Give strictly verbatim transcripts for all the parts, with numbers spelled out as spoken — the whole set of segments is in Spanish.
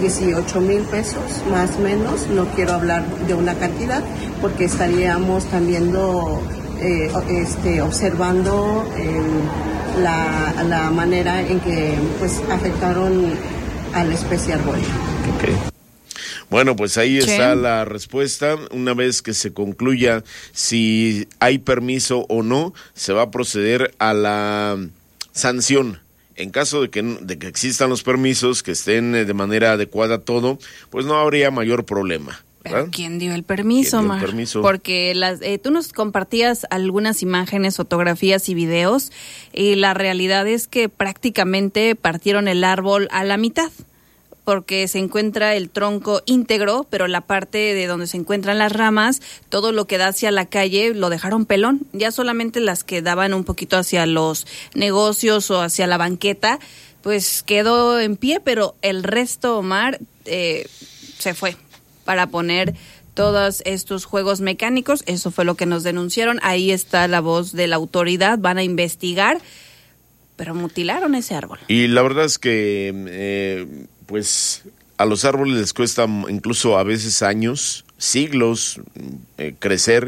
dieciocho mil pesos, más o menos. No quiero hablar de una cantidad porque estaríamos también eh, este, observando eh, la, la manera en que pues afectaron a la especie arbórea. Okay. Bueno, pues ahí sí. está la respuesta. Una vez que se concluya si hay permiso o no, se va a proceder a la sanción. En caso de que, de que existan los permisos, que estén de manera adecuada todo, pues no habría mayor problema. ¿Pero quién dio el permiso, ¿Quién dio Mar? el permiso? Porque las, eh, tú nos compartías algunas imágenes, fotografías y videos, y la realidad es que prácticamente partieron el árbol a la mitad, porque se encuentra el tronco íntegro, pero la parte de donde se encuentran las ramas, todo lo que da hacia la calle lo dejaron pelón. Ya solamente las que daban un poquito hacia los negocios o hacia la banqueta, pues quedó en pie, pero el resto, Omar, eh, se fue para poner todos estos juegos mecánicos. Eso fue lo que nos denunciaron. Ahí está la voz de la autoridad, van a investigar, pero mutilaron ese árbol. Y la verdad es que eh, pues a los árboles les cuesta incluso a veces años, siglos, eh, crecer,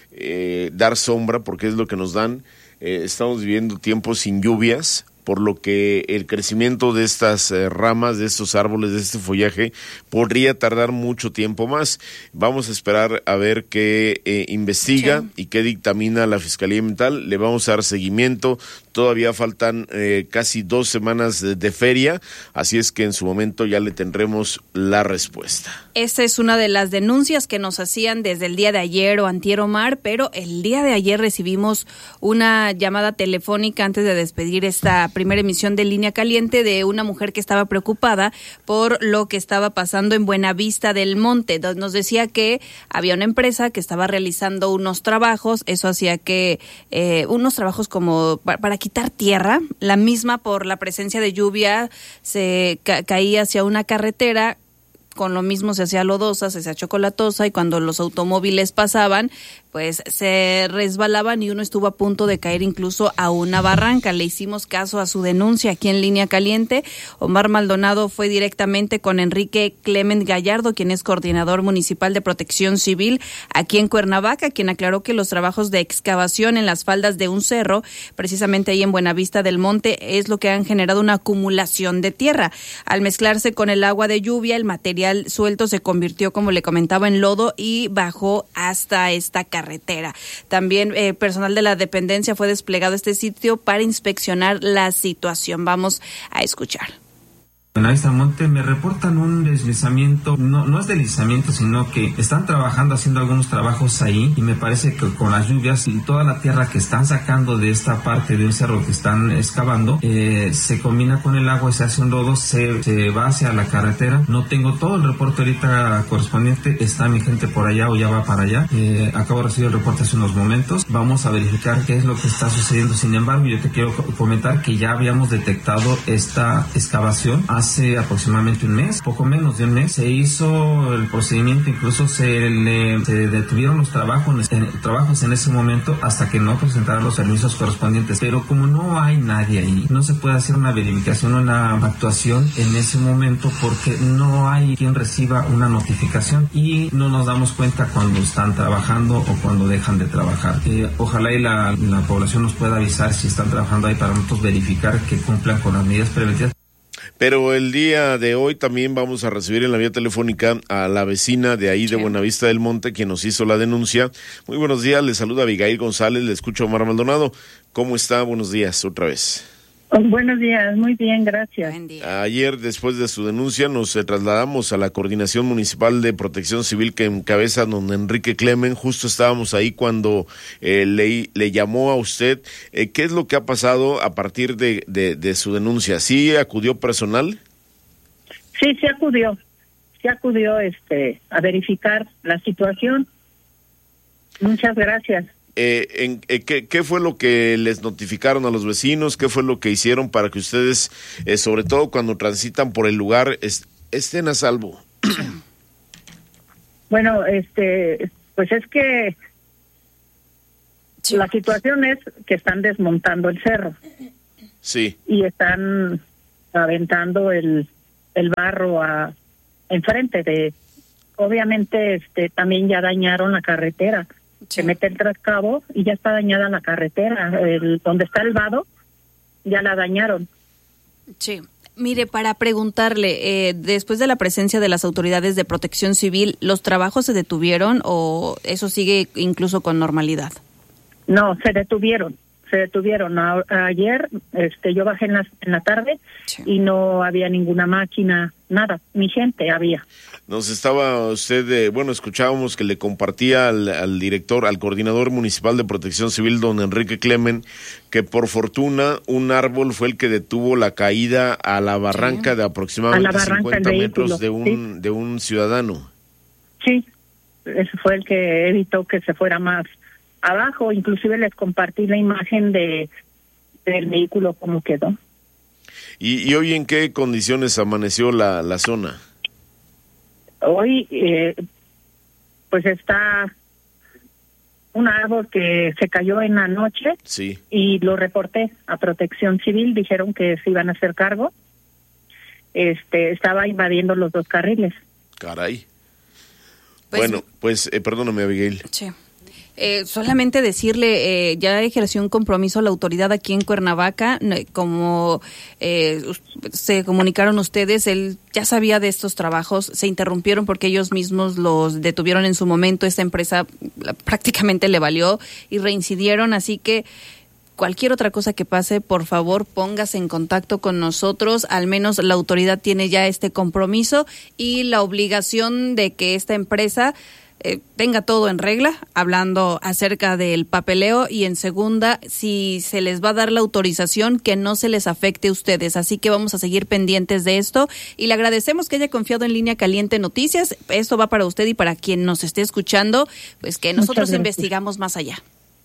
eh, dar sombra, porque es lo que nos dan. Eh, estamos viviendo tiempos sin lluvias, por lo que el crecimiento de estas eh, ramas, de estos árboles, de este follaje, podría tardar mucho tiempo más. Vamos a esperar a ver qué eh, investiga sí. y qué dictamina la Fiscalía Ambiental. Le vamos a dar seguimiento. Todavía faltan eh, casi dos semanas de, de feria, así es que en su momento ya le tendremos la respuesta. Esa es una de las denuncias que nos hacían desde el día de ayer o antier, Omar, pero el día de ayer recibimos una llamada telefónica antes de despedir esta primera emisión de Línea Caliente de una mujer que estaba preocupada por lo que estaba pasando en Buenavista del Monte. Nos decía que había una empresa que estaba realizando unos trabajos, eso hacía que eh, unos trabajos como para, para quitar tierra, la misma por la presencia de lluvia se ca- caía hacia una carretera. Con lo mismo se hacía lodosa, se hacía chocolatosa, y cuando los automóviles pasaban, pues se resbalaban y uno estuvo a punto de caer incluso a una barranca. Le hicimos caso a su denuncia aquí en Línea Caliente. Omar Maldonado fue directamente con Enrique Clement Gallardo, quien es coordinador municipal de Protección Civil aquí en Cuernavaca, quien aclaró que los trabajos de excavación en las faldas de un cerro, precisamente ahí en Buenavista del Monte, es lo que han generado una acumulación de tierra. Al mezclarse con el agua de lluvia, el material suelto se convirtió, como le comentaba, en lodo y bajó hasta esta carretera. También eh, personal de la dependencia fue desplegado a este sitio para inspeccionar la situación. Vamos a escuchar. Buenavista del Monte me reportan un deslizamiento, no, no es deslizamiento, sino que están trabajando, haciendo algunos trabajos ahí, y me parece que con las lluvias y toda la tierra que están sacando de esta parte de un cerro que están excavando, eh, se combina con el agua y se hace un lodo, se, se va hacia la carretera. No tengo todo el reporte ahorita correspondiente, está mi gente por allá o ya va para allá. Eh, acabo de recibir el reporte hace unos momentos, vamos a verificar qué es lo que está sucediendo. Sin embargo, yo te quiero comentar que ya habíamos detectado esta excavación hace Hace aproximadamente un mes, poco menos de un mes, se hizo el procedimiento, incluso se, le, se detuvieron los trabajos, eh, trabajos en ese momento hasta que no presentaran los permisos correspondientes. Pero como no hay nadie ahí, no se puede hacer una verificación o una actuación en ese momento porque no hay quien reciba una notificación y no nos damos cuenta cuando están trabajando o cuando dejan de trabajar. Eh, ojalá y la, la población nos pueda avisar si están trabajando ahí para nosotros verificar que cumplan con las medidas preventivas. Pero el día de hoy también vamos a recibir en la vía telefónica a la vecina de ahí de Buenavista del Monte, quien nos hizo la denuncia. Muy buenos días, le saluda Abigail González, le escucho a Omar Maldonado. ¿Cómo está? Buenos días, otra vez. Buenos días, muy bien, gracias. Ayer, después de su denuncia, nos eh, trasladamos a la Coordinación Municipal de Protección Civil que encabeza don Enrique Clement. Justo estábamos ahí cuando eh, le, le llamó a usted. Eh, ¿Qué es lo que ha pasado a partir de, de, de su denuncia? ¿Sí acudió personal? Sí, sí acudió. Sí acudió este, a verificar la situación. Muchas gracias. Eh, en, eh, ¿qué, ¿Qué fue lo que les notificaron a los vecinos? ¿Qué fue lo que hicieron para que ustedes, eh, sobre todo cuando transitan por el lugar, est- estén a salvo? Bueno, este, pues es que sí. La situación es que están desmontando el cerro. Sí. Y están aventando el, el barro a, enfrente de, obviamente, este, también ya dañaron la carretera. Sí. Se mete el trascabo y ya está dañada la carretera. El, donde está el vado, ya la dañaron. Sí. Mire, para preguntarle, eh, después de la presencia de las autoridades de protección civil, ¿los trabajos se detuvieron o eso sigue incluso con normalidad? No, se detuvieron, se detuvieron. A, ayer este, yo bajé en la, en la tarde sí. y no había ninguna máquina, nada, ni gente había. Nos estaba usted, eh, bueno, escuchábamos que le compartía al, al director, al coordinador municipal de protección civil, don Enrique Clemen, que por fortuna un árbol fue el que detuvo la caída a la barranca sí. de aproximadamente cincuenta metros de un, sí. de un ciudadano. Sí, ese fue el que evitó que se fuera más abajo. Inclusive les compartí la imagen de del vehículo como quedó. ¿Y, y hoy en qué condiciones amaneció la, la zona? Hoy, eh, pues está un árbol que se cayó en la noche sí. y lo reporté a Protección Civil, dijeron que se iban a hacer cargo. Este, estaba invadiendo los dos carriles. Caray. Pues, bueno, pues eh, perdóname, Abigail. Sí. Eh, solamente decirle, eh, ya ejerció un compromiso la autoridad aquí en Cuernavaca, como eh, se comunicaron ustedes, él ya sabía de estos trabajos, se interrumpieron porque ellos mismos los detuvieron en su momento, esta empresa prácticamente le valió y reincidieron, así que cualquier otra cosa que pase, por favor, póngase en contacto con nosotros. Al menos la autoridad tiene ya este compromiso y la obligación de que esta empresa eh, tenga todo en regla, hablando acerca del papeleo, y en segunda, si se les va a dar la autorización, que no se les afecte a ustedes. Así que vamos a seguir pendientes de esto y le agradecemos que haya confiado en Línea Caliente Noticias. Esto va para usted y para quien nos esté escuchando, pues que nosotros investigamos más allá.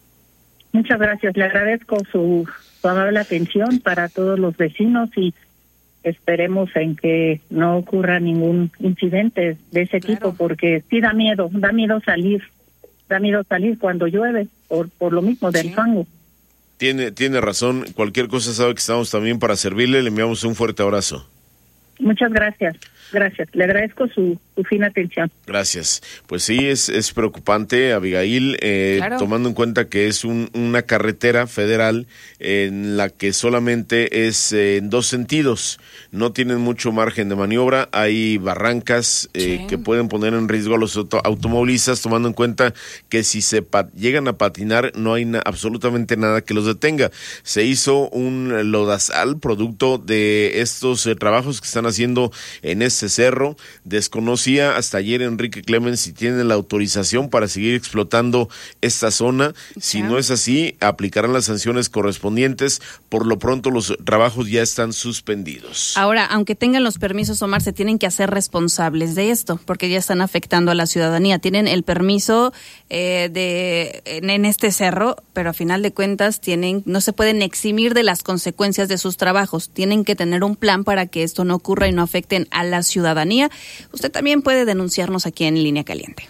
Muchas gracias, le agradezco su, su amable atención para todos los vecinos y esperemos en que no ocurra ningún incidente de ese claro. tipo, porque sí da miedo, da miedo salir, da miedo salir cuando llueve, por, por lo mismo del sí. fango. Tiene, tiene razón, cualquier cosa sabe que estamos también para servirle, le enviamos un fuerte abrazo. Muchas gracias. Gracias, le agradezco su, su fina atención. Gracias. Pues sí, es, es preocupante, Abigail, eh, claro. tomando en cuenta que es un, una carretera federal en la que solamente es eh, en dos sentidos, no tienen mucho margen de maniobra, hay barrancas eh, sí. que pueden poner en riesgo a los auto, automovilistas, tomando en cuenta que si se pat, llegan a patinar no hay na, absolutamente nada que los detenga. Se hizo un lodazal producto de estos eh, trabajos que están haciendo en este cerro. Desconocía hasta ayer Enrique Clemens si tienen la autorización para seguir explotando esta zona. Si no es así, aplicarán las sanciones correspondientes. Por lo pronto los trabajos ya están suspendidos. Ahora, aunque tengan los permisos, Omar, se tienen que hacer responsables de esto, porque ya están afectando a la ciudadanía. Tienen el permiso eh, de en, en este cerro, pero a final de cuentas tienen, no se pueden eximir de las consecuencias de sus trabajos. Tienen que tener un plan para que esto no ocurra y no afecten a la ciudadanía. Usted también puede denunciarnos aquí en Línea Caliente.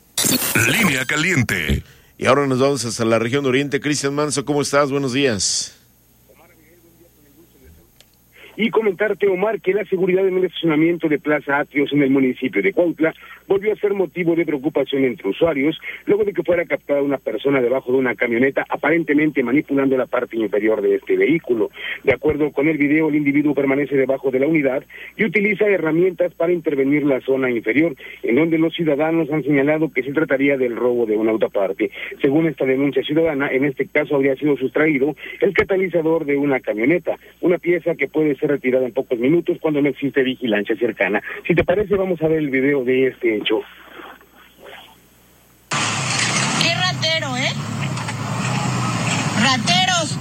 Línea Caliente. Y ahora nos vamos hasta la región de Oriente. Cristian Manso, ¿cómo estás? Buenos días. Y comentarte, Omar, que la seguridad en el estacionamiento de Plaza Atrios en el municipio de Cuautla volvió a ser motivo de preocupación entre usuarios, luego de que fuera captada una persona debajo de una camioneta, aparentemente manipulando la parte inferior de este vehículo. De acuerdo con el video, el individuo permanece debajo de la unidad y utiliza herramientas para intervenir la zona inferior, en donde los ciudadanos han señalado que se trataría del robo de una autoparte. Según esta denuncia ciudadana, en este caso habría sido sustraído el catalizador de una camioneta, una pieza que puede ser retirada en pocos minutos cuando no existe vigilancia cercana. Si te parece, vamos a ver el video de este hecho. ¡Qué ratero, eh! ¡Rateros!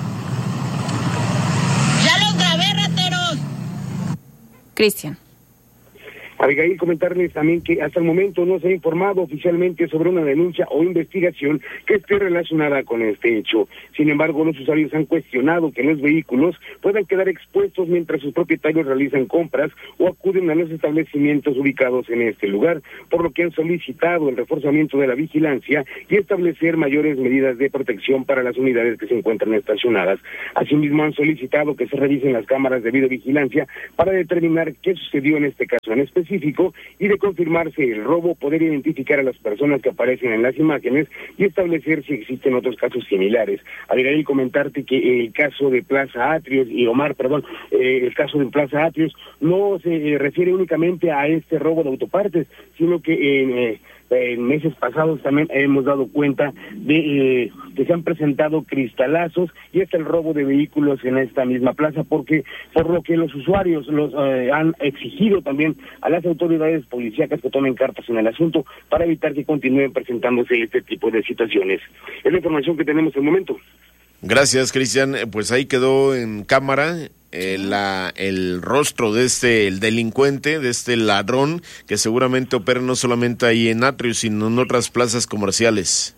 ¡Ya los grabé, rateros! Cristian. Abigail, comentarles también que hasta el momento no se ha informado oficialmente sobre una denuncia o investigación que esté relacionada con este hecho. Sin embargo, los usuarios han cuestionado que los vehículos puedan quedar expuestos mientras sus propietarios realizan compras o acuden a los establecimientos ubicados en este lugar, por lo que han solicitado el reforzamiento de la vigilancia y establecer mayores medidas de protección para las unidades que se encuentran estacionadas. Asimismo, han solicitado que se revisen las cámaras de videovigilancia para determinar qué sucedió en este caso en específico específico y de confirmarse el robo, poder identificar a las personas que aparecen en las imágenes y establecer si existen otros casos similares. Abigail, comentarte que el caso de Plaza Atrios, y Omar, perdón, eh, el caso de Plaza Atrios no se eh, refiere únicamente a este robo de autopartes, sino que en... Eh, En meses pasados también hemos dado cuenta de eh, que se han presentado cristalazos y hasta el robo de vehículos en esta misma plaza, porque por lo que los usuarios los eh, han exigido también a las autoridades policíacas que tomen cartas en el asunto para evitar que continúen presentándose este tipo de situaciones. Es la información que tenemos en el momento. Gracias, Cristian. Pues ahí quedó en cámara eh, la, el rostro de este el delincuente, de este ladrón, que seguramente opera no solamente ahí en Atrios, sino en otras plazas comerciales.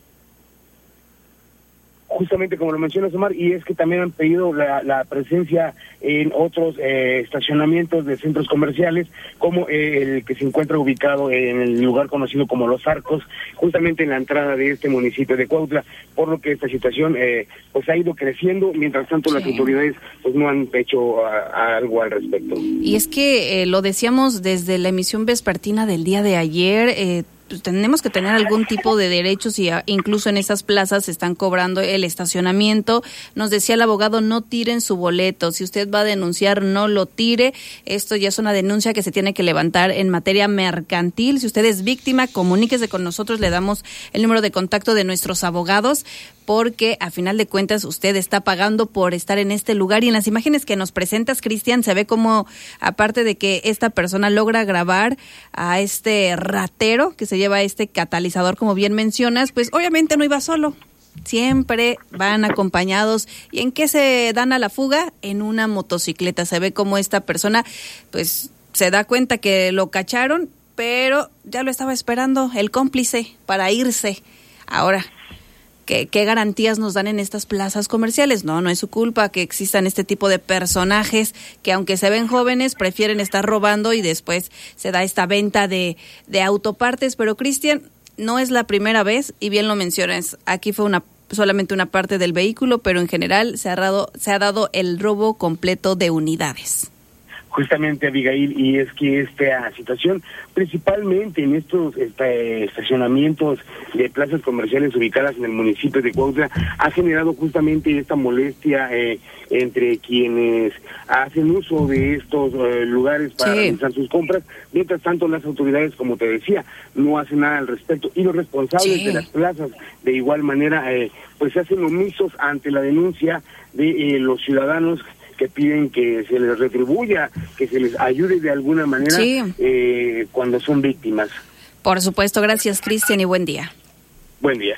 Justamente como lo mencionas, Omar, y es que también han pedido la, la presencia en otros eh, estacionamientos de centros comerciales, como eh, el que se encuentra ubicado en el lugar conocido como Los Arcos, justamente en la entrada de este municipio de Cuautla, por lo que esta situación eh, pues ha ido creciendo, mientras tanto sí. Las autoridades pues no han hecho a, a algo al respecto. Y es que eh, lo decíamos desde la emisión vespertina del día de ayer, eh, pues tenemos que tener algún tipo de derechos y a, incluso en esas plazas se están cobrando el estacionamiento. Nos decía el abogado, no tiren su boleto. Si usted va a denunciar, no lo tire. Esto ya es una denuncia que se tiene que levantar en materia mercantil. Si usted es víctima, comuníquese con nosotros. Le damos el número de contacto de nuestros abogados, porque a final de cuentas usted está pagando por estar en este lugar. Y en las imágenes que nos presentas, Cristian, se ve como, aparte de que esta persona logra grabar a este ratero que se lleva este catalizador, como bien mencionas, pues obviamente no iba solo. Siempre van acompañados. ¿Y en qué se dan a la fuga? En una motocicleta. Se ve como esta persona, pues, se da cuenta que lo cacharon, pero ya lo estaba esperando el cómplice para irse. Ahora, ¿Qué, ¿Qué garantías nos dan en estas plazas comerciales? No, no es su culpa que existan este tipo de personajes que, aunque se ven jóvenes, prefieren estar robando y después se da esta venta de, de autopartes. Pero, Cristian, no es la primera vez, y bien lo mencionas, aquí fue una solamente una parte del vehículo, pero en general se ha dado, se ha dado el robo completo de unidades. Justamente, Abigail, y es que esta situación, principalmente en estos este, estacionamientos de plazas comerciales ubicadas en el municipio de Cuautla, ha generado justamente esta molestia eh, entre quienes hacen uso de estos eh, lugares para sí. realizar sus compras. Mientras tanto, las autoridades, como te decía, no hacen nada al respecto, y los responsables sí. de las plazas, de igual manera, eh, pues se hacen omisos ante la denuncia de eh, los ciudadanos que piden que se les retribuya, que se les ayude de alguna manera sí. eh, cuando son víctimas. Por supuesto, gracias, Cristian, y buen día. Buen día.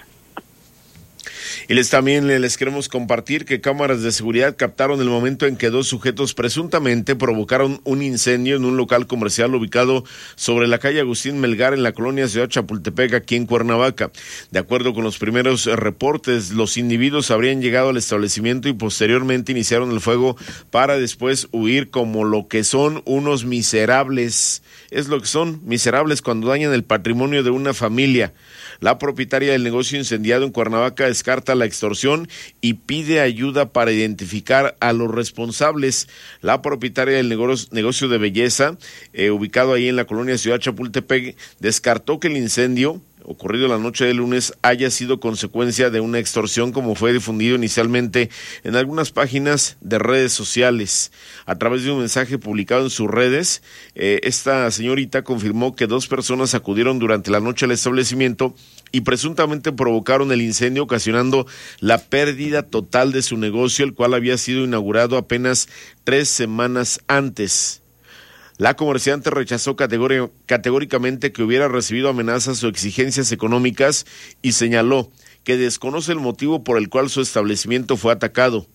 Y les también les queremos compartir que cámaras de seguridad captaron el momento en que dos sujetos presuntamente provocaron un incendio en un local comercial ubicado sobre la calle Agustín Melgar en la colonia Ciudad Chapultepec, aquí en Cuernavaca. De acuerdo con los primeros reportes, los individuos habrían llegado al establecimiento y posteriormente iniciaron el fuego para después huir como lo que son unos miserables. Es lo que son, miserables cuando dañan el patrimonio de una familia. La propietaria del negocio incendiado en Cuernavaca descarta la extorsión y pide ayuda para identificar a los responsables. La propietaria del negocio, negocio de belleza, eh, ubicado ahí en la colonia Ciudad Chapultepec, descartó que el incendio ocurrido la noche del lunes haya sido consecuencia de una extorsión, como fue difundido inicialmente en algunas páginas de redes sociales. A través de un mensaje publicado en sus redes, eh, esta señorita confirmó que dos personas acudieron durante la noche al establecimiento y presuntamente provocaron el incendio, ocasionando la pérdida total de su negocio, el cual había sido inaugurado apenas tres semanas antes. La comerciante rechazó categóric- categóricamente que hubiera recibido amenazas o exigencias económicas y señaló que desconoce el motivo por el cual su establecimiento fue atacado.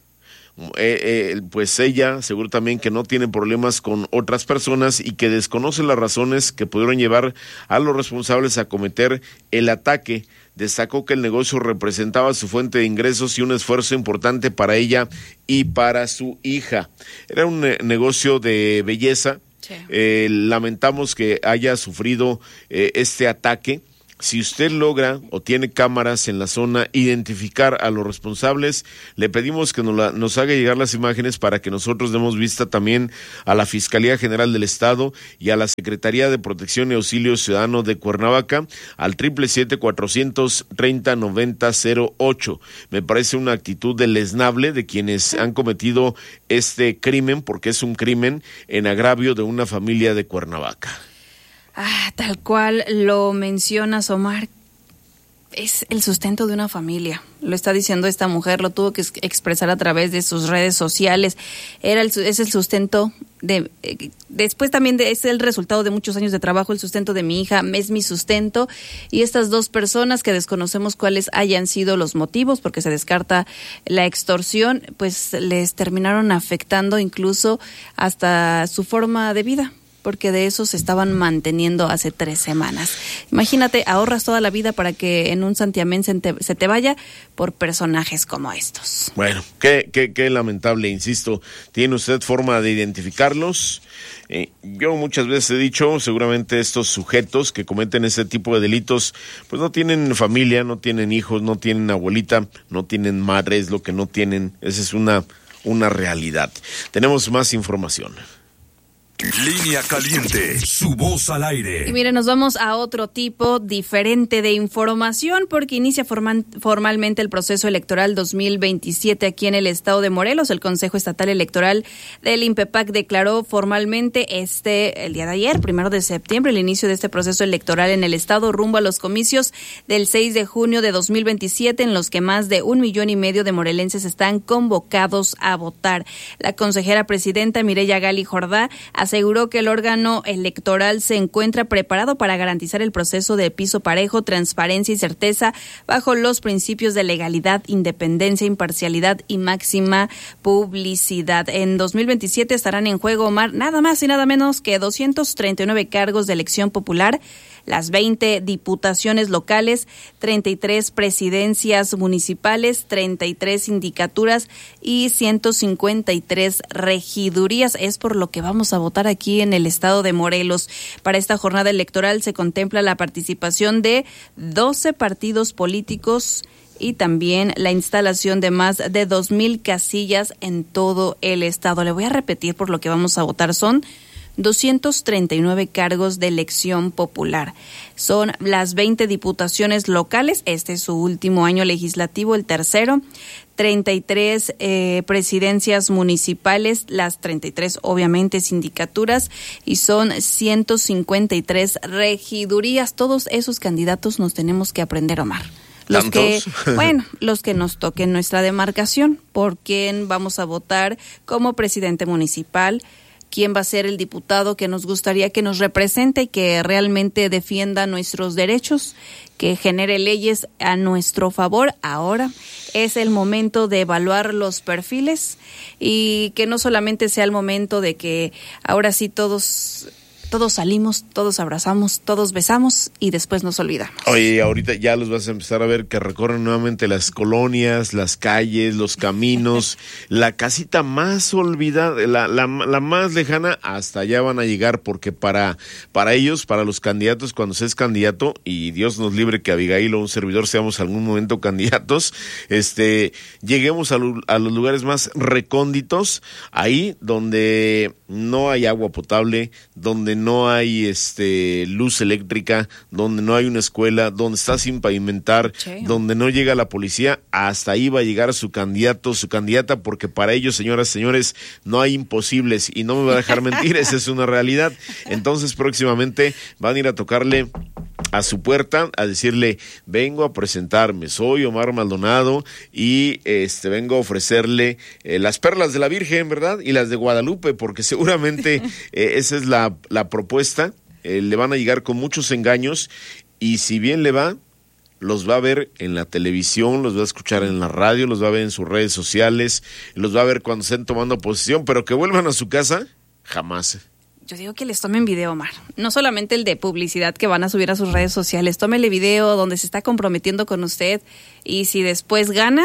Eh, eh, pues ella aseguró también que no tiene problemas con otras personas y que desconoce las razones que pudieron llevar a los responsables a cometer el ataque. Destacó que el negocio representaba su fuente de ingresos y un esfuerzo importante para ella y para su hija. Era un eh, negocio de belleza. Sí. Eh, lamentamos que haya sufrido eh, este ataque. Si usted logra o tiene cámaras en la zona, identificar a los responsables, le pedimos que nos, la, nos haga llegar las imágenes para que nosotros demos vista también a la Fiscalía General del Estado y a la Secretaría de Protección y Auxilio Ciudadano de Cuernavaca al triple siete cuatrocientos treinta noventa cero ocho. Me parece una actitud deleznable de quienes han cometido este crimen, porque es un crimen en agravio de una familia de Cuernavaca. Ah, tal cual lo mencionas, Omar, es el sustento de una familia. Lo está diciendo esta mujer, lo tuvo que expresar a través de sus redes sociales. Era el, es el sustento de, eh, después también de, es el resultado de muchos años de trabajo, el sustento de mi hija, es mi sustento. Y estas dos personas que desconocemos cuáles hayan sido los motivos, porque se descarta la extorsión, pues les terminaron afectando incluso hasta su forma de vida, porque de eso se estaban manteniendo hace tres semanas. Imagínate, ahorras toda la vida para que en un santiamén se te, se te vaya por personajes como estos. Bueno, qué, qué, qué lamentable, insisto. ¿Tiene usted forma de identificarlos? Eh, yo muchas veces he dicho, seguramente estos sujetos que cometen ese tipo de delitos, pues no tienen familia, no tienen hijos, no tienen abuelita, no tienen madre, es lo que no tienen. Esa es una, una realidad. Tenemos más información. Línea Caliente, su voz al aire. Y mire, nos vamos a otro tipo diferente de información porque inicia formal, formalmente el proceso electoral dos mil veintisiete aquí en el estado de Morelos. El Consejo Estatal Electoral del INPEPAC declaró formalmente este el día de ayer, primero de septiembre, el inicio de este proceso electoral en el estado rumbo a los comicios del seis de junio de dos mil veintisiete, en los que más de un millón y medio de morelenses están convocados a votar. La consejera presidenta Mireya Gali Jordá aseguró que el órgano electoral se encuentra preparado para garantizar el proceso de piso parejo, transparencia y certeza bajo los principios de legalidad, independencia, imparcialidad y máxima publicidad. En dos mil veintisiete estarán en juego, Omar, nada más y nada menos que doscientos treinta y nueve cargos de elección popular, las veinte diputaciones locales, treinta y tres presidencias municipales, treinta y tres sindicaturas y ciento cincuenta y tres regidurías. Es por lo que vamos a votar aquí en el estado de Morelos. Para esta jornada electoral se contempla la participación de doce partidos políticos y también la instalación de más de dos mil casillas en todo el estado. Le voy a repetir por lo que vamos a votar. Son doscientos treinta y nueve cargos de elección popular. Son las veinte diputaciones locales, este es su último año legislativo, el tercero, treinta y tres eh, presidencias municipales, las treinta y tres obviamente sindicaturas, y son ciento cincuenta y tres regidurías. Todos esos candidatos nos tenemos que aprender, Omar. Los que, bueno, los que nos toquen nuestra demarcación, por quién vamos a votar como presidente municipal, quién va a ser el diputado que nos gustaría que nos represente y que realmente defienda nuestros derechos, que genere leyes a nuestro favor. Ahora es el momento de evaluar los perfiles y que no solamente sea el momento de que ahora sí todos... Todos salimos, todos abrazamos, todos besamos y después nos olvidamos. Oye, ahorita ya los vas a empezar a ver que recorren nuevamente las colonias, las calles, los caminos, la casita más olvidada, la, la, la más lejana, hasta allá van a llegar, porque para, para ellos, para los candidatos, cuando se es candidato, y Dios nos libre que Abigail o un servidor seamos algún momento candidatos, este, lleguemos a, lo, a los lugares más recónditos, ahí donde no hay agua potable, donde no hay este luz eléctrica, donde no hay una escuela, donde está sin pavimentar, sí, donde no llega la policía, hasta ahí va a llegar su candidato, su candidata, porque para ellos, señoras, señores, no hay imposibles, y no me va a dejar mentir, esa es una realidad. Entonces, próximamente van a ir a tocarle a su puerta, a decirle: vengo a presentarme, soy Omar Maldonado y este vengo a ofrecerle eh, las perlas de la Virgen, ¿verdad? Y las de Guadalupe, porque seguramente eh, esa es la, la propuesta. Eh, le van a llegar con muchos engaños, y si bien le va, los va a ver en la televisión, los va a escuchar en la radio, los va a ver en sus redes sociales, los va a ver cuando estén tomando posesión, pero que vuelvan a su casa, jamás. Yo digo que les tomen video, Omar. No solamente el de publicidad que van a subir a sus redes sociales. Tómenle video donde se está comprometiendo con usted. Y si después ganan,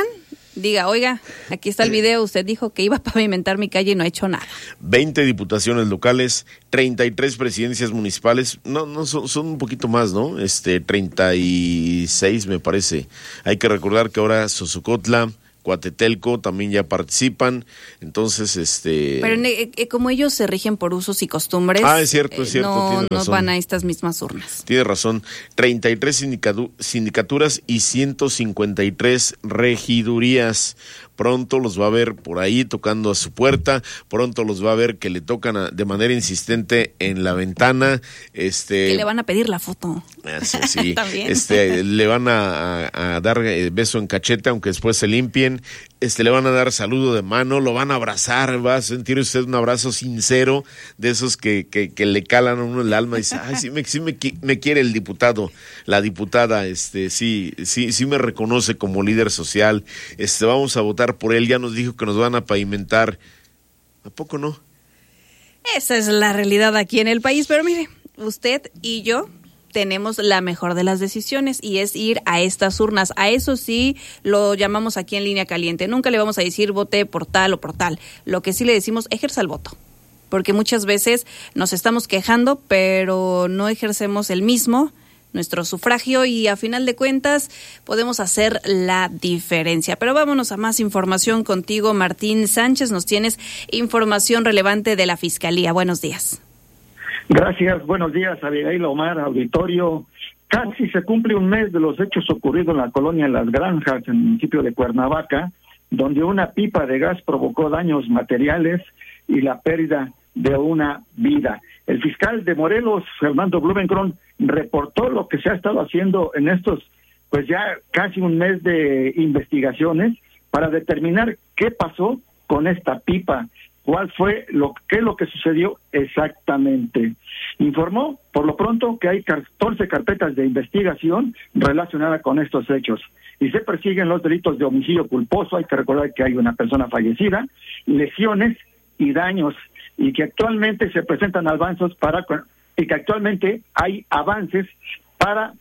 diga, oiga, aquí está el video, usted dijo que iba a pavimentar mi calle y no ha hecho nada. veinte diputaciones locales, treinta y tres presidencias municipales, no, no son, son un poquito más, ¿no? Este, treinta y seis me parece. Hay que recordar que ahora Sosocotla, Coatetelco también ya participan, entonces este... Pero eh, eh, como ellos se rigen por usos y costumbres... Ah, es cierto, es cierto, eh, no, tiene no razón. van a estas mismas urnas. Tiene razón, treinta y tres sindicatu- sindicaturas y ciento cincuenta y tres regidurías. Pronto los va a ver por ahí tocando a su puerta, pronto los va a ver que le tocan a, de manera insistente en la ventana. Este, que le van a pedir la foto. Sí, sí. También. Este, le van a, a, a dar beso en cachete, aunque después se limpien. Este, le van a dar saludo de mano, lo van a abrazar, va a sentir usted un abrazo sincero, de esos que, que, que le calan a uno el alma y dice, ay, sí me, sí me, me quiere el diputado, la diputada, este, sí, sí, sí me reconoce como líder social, este, vamos a votar por él, ya nos dijo que nos van a pavimentar. ¿A poco no? Esa es la realidad aquí en el país, pero mire, usted y yo tenemos la mejor de las decisiones y es ir a estas urnas. A eso sí lo llamamos aquí en Línea Caliente. Nunca le vamos a decir vote por tal o por tal. Lo que sí le decimos, ejerza el voto. Porque muchas veces nos estamos quejando, pero no ejercemos el mismo, nuestro sufragio, y a final de cuentas podemos hacer la diferencia. Pero vámonos a más información contigo, Martín Sánchez. Nos tienes información relevante de la Fiscalía. Buenos días. Gracias, buenos días, Abigail, Omar, auditorio. Casi se cumple un mes de los hechos ocurridos en la colonia Las Granjas, en el municipio de Cuernavaca, donde una pipa de gas provocó daños materiales y la pérdida de una vida. El fiscal de Morelos, Fernando Blumenkron, reportó lo que se ha estado haciendo en estos, pues ya casi un mes de investigaciones para determinar qué pasó con esta pipa. ¿Cuál fue lo qué es lo que sucedió exactamente? Informó, por lo pronto, que hay catorce carpetas de investigación relacionadas con estos hechos y se persiguen los delitos de homicidio culposo. Hay que recordar que hay una persona fallecida, lesiones y daños, y que actualmente se presentan avances para y que actualmente hay avances para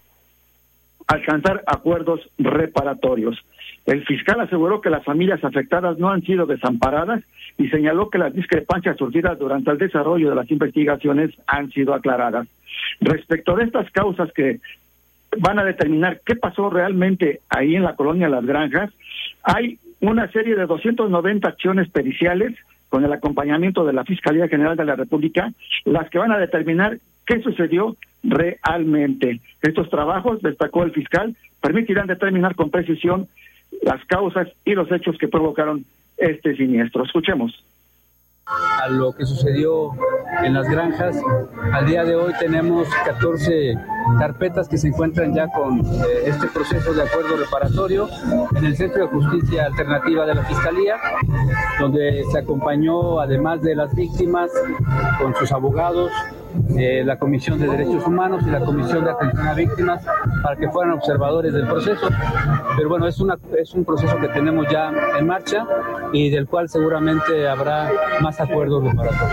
alcanzar acuerdos reparatorios. El fiscal aseguró que las familias afectadas no han sido desamparadas y señaló que las discrepancias surgidas durante el desarrollo de las investigaciones han sido aclaradas. Respecto de estas causas que van a determinar qué pasó realmente ahí en la colonia Las Granjas, hay una serie de doscientas noventa acciones periciales con el acompañamiento de la Fiscalía General de la República, las que van a determinar qué sucedió realmente. Estos trabajos, destacó el fiscal, permitirán determinar con precisión las causas y los hechos que provocaron este siniestro. Escuchemos. A lo que sucedió en Las Granjas, al día de hoy tenemos catorce carpetas que se encuentran ya con eh, este proceso de acuerdo reparatorio en el Centro de Justicia Alternativa de la Fiscalía, donde se acompañó, además de las víctimas, con sus abogados, eh, la Comisión de Derechos Humanos y la Comisión de Atención a Víctimas, para que fueran observadores del proceso. Pero bueno, es, una, es un proceso que tenemos ya en marcha y del cual seguramente habrá más acuerdos reparatorios.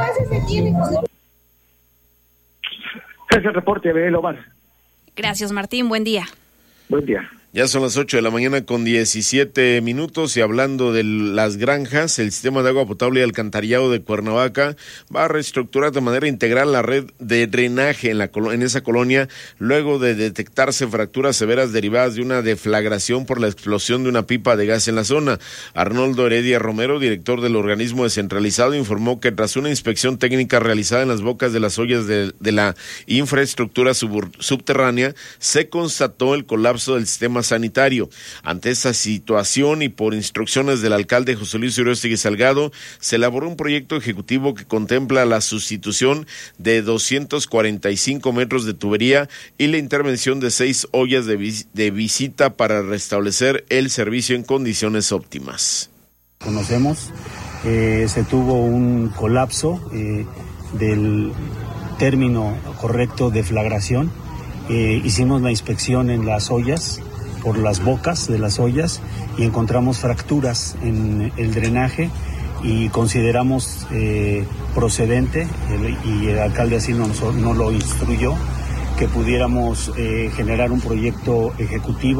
Es el reporte de Omar. Gracias, Martín. Buen día. Buen día. Ya son las ocho de la mañana con diecisiete minutos y hablando de Las Granjas, el sistema de agua potable y alcantarillado de Cuernavaca va a reestructurar de manera integral la red de drenaje en, la, en esa colonia luego de detectarse fracturas severas derivadas de una deflagración por la explosión de una pipa de gas en la zona. Arnoldo Heredia Romero, director del organismo descentralizado, informó que tras una inspección técnica realizada en las bocas de las ollas de, de la infraestructura subur, subterránea, se constató el colapso del sistema sanitario. Ante esta situación y por instrucciones del alcalde José Luis Uriostegui Salgado, se elaboró un proyecto ejecutivo que contempla la sustitución de doscientos cuarenta y cinco metros de tubería y la intervención de seis ollas de, vis- de visita para restablecer el servicio en condiciones óptimas. Conocemos, eh, se tuvo un colapso eh, del término correcto de deflagración. Eh, hicimos la inspección en las ollas, por las bocas de las ollas, y encontramos fracturas en el drenaje y consideramos eh, procedente, el, y el alcalde así nos no lo instruyó, que pudiéramos eh, generar un proyecto ejecutivo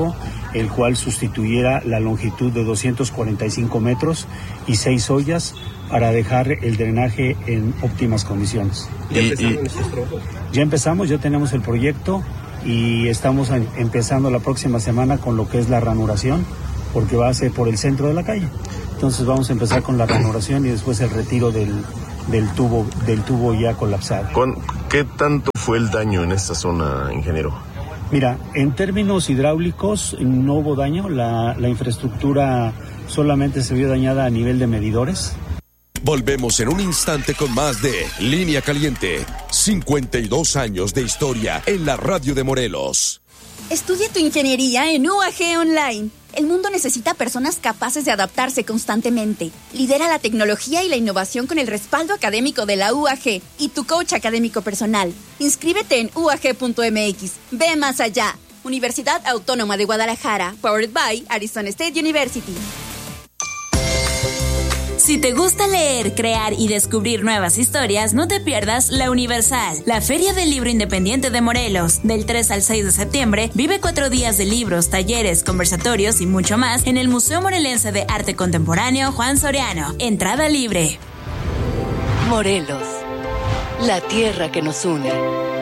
el cual sustituyera la longitud de doscientos cuarenta y cinco metros y seis ollas para dejar el drenaje en óptimas condiciones. ¿Ya empezaron estos trabajos? Ya empezamos, ya tenemos el proyecto y estamos a, empezando la próxima semana con lo que es la ranuración, porque va a ser por el centro de la calle. Entonces vamos a empezar con la ranuración y después el retiro del, del tubo del tubo ya colapsado. ¿Qué tanto fue el daño en esta zona, ingeniero? Mira, en términos hidráulicos no hubo daño, la, la infraestructura solamente se vio dañada a nivel de medidores. Volvemos en un instante con más de Línea Caliente. cincuenta y dos años de historia en la radio de Morelos. Estudia tu ingeniería en U A G Online. El mundo necesita personas capaces de adaptarse constantemente. Lidera la tecnología y la innovación con el respaldo académico de la U A G y tu coach académico personal. Inscríbete en U A G punto M X. Ve más allá. Universidad Autónoma de Guadalajara. Powered by Arizona State University. Si te gusta leer, crear y descubrir nuevas historias, no te pierdas La Universal, la Feria del Libro Independiente de Morelos. Del tres al seis de septiembre, vive cuatro días de libros, talleres, conversatorios y mucho más en el Museo Morelense de Arte Contemporáneo Juan Soriano. Entrada libre. Morelos, la tierra que nos une.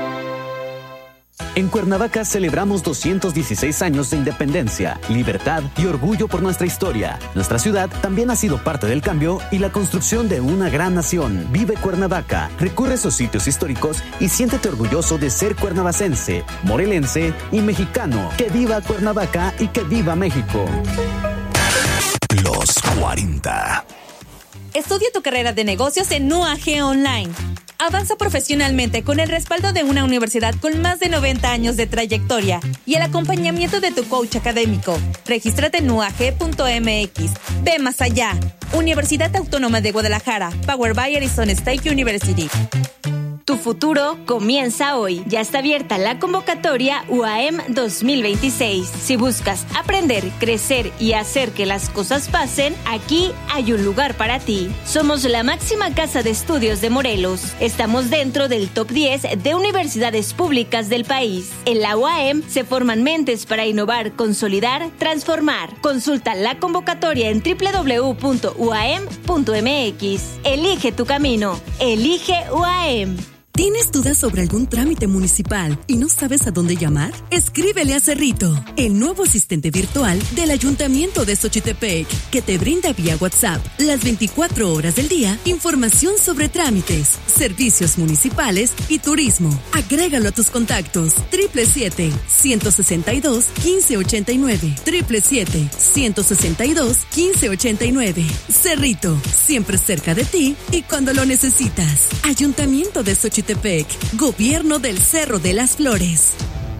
En Cuernavaca celebramos doscientos dieciséis años de independencia, libertad y orgullo por nuestra historia. Nuestra ciudad también ha sido parte del cambio y la construcción de una gran nación. Vive Cuernavaca, recorre sus sitios históricos y siéntete orgulloso de ser cuernavacense, morelense y mexicano. ¡Que viva Cuernavaca y que viva México! Los cuarenta. Estudia tu carrera de negocios en U A G Online. Avanza profesionalmente con el respaldo de una universidad con más de noventa años de trayectoria y el acompañamiento de tu coach académico. Regístrate en U A G punto M X. Ve más allá. Universidad Autónoma de Guadalajara. Powered by Arizona State University. Tu futuro comienza hoy. Ya está abierta la convocatoria U A M dos mil veintiséis. Si buscas aprender, crecer y hacer que las cosas pasen, aquí hay un lugar para ti. Somos la máxima casa de estudios de Morelos. Estamos dentro del top diez de universidades públicas del país. En la U A M se forman mentes para innovar, consolidar, transformar. Consulta la convocatoria en doble u doble u doble u punto u a m punto m x. Elige tu camino. Elige U A M. ¿Tienes dudas sobre algún trámite municipal y no sabes a dónde llamar? Escríbele a Cerrito, el nuevo asistente virtual del Ayuntamiento de Xochitepec, que te brinda vía WhatsApp las veinticuatro horas del día información sobre trámites, servicios municipales y turismo. Agrégalo a tus contactos. siete siete siete, uno seis dos, uno cinco ocho nueve. siete siete siete, uno seis dos, uno cinco ocho nueve. Cerrito, siempre cerca de ti y cuando lo necesitas. Ayuntamiento de Xochitepec. Gobierno del Cerro de las Flores.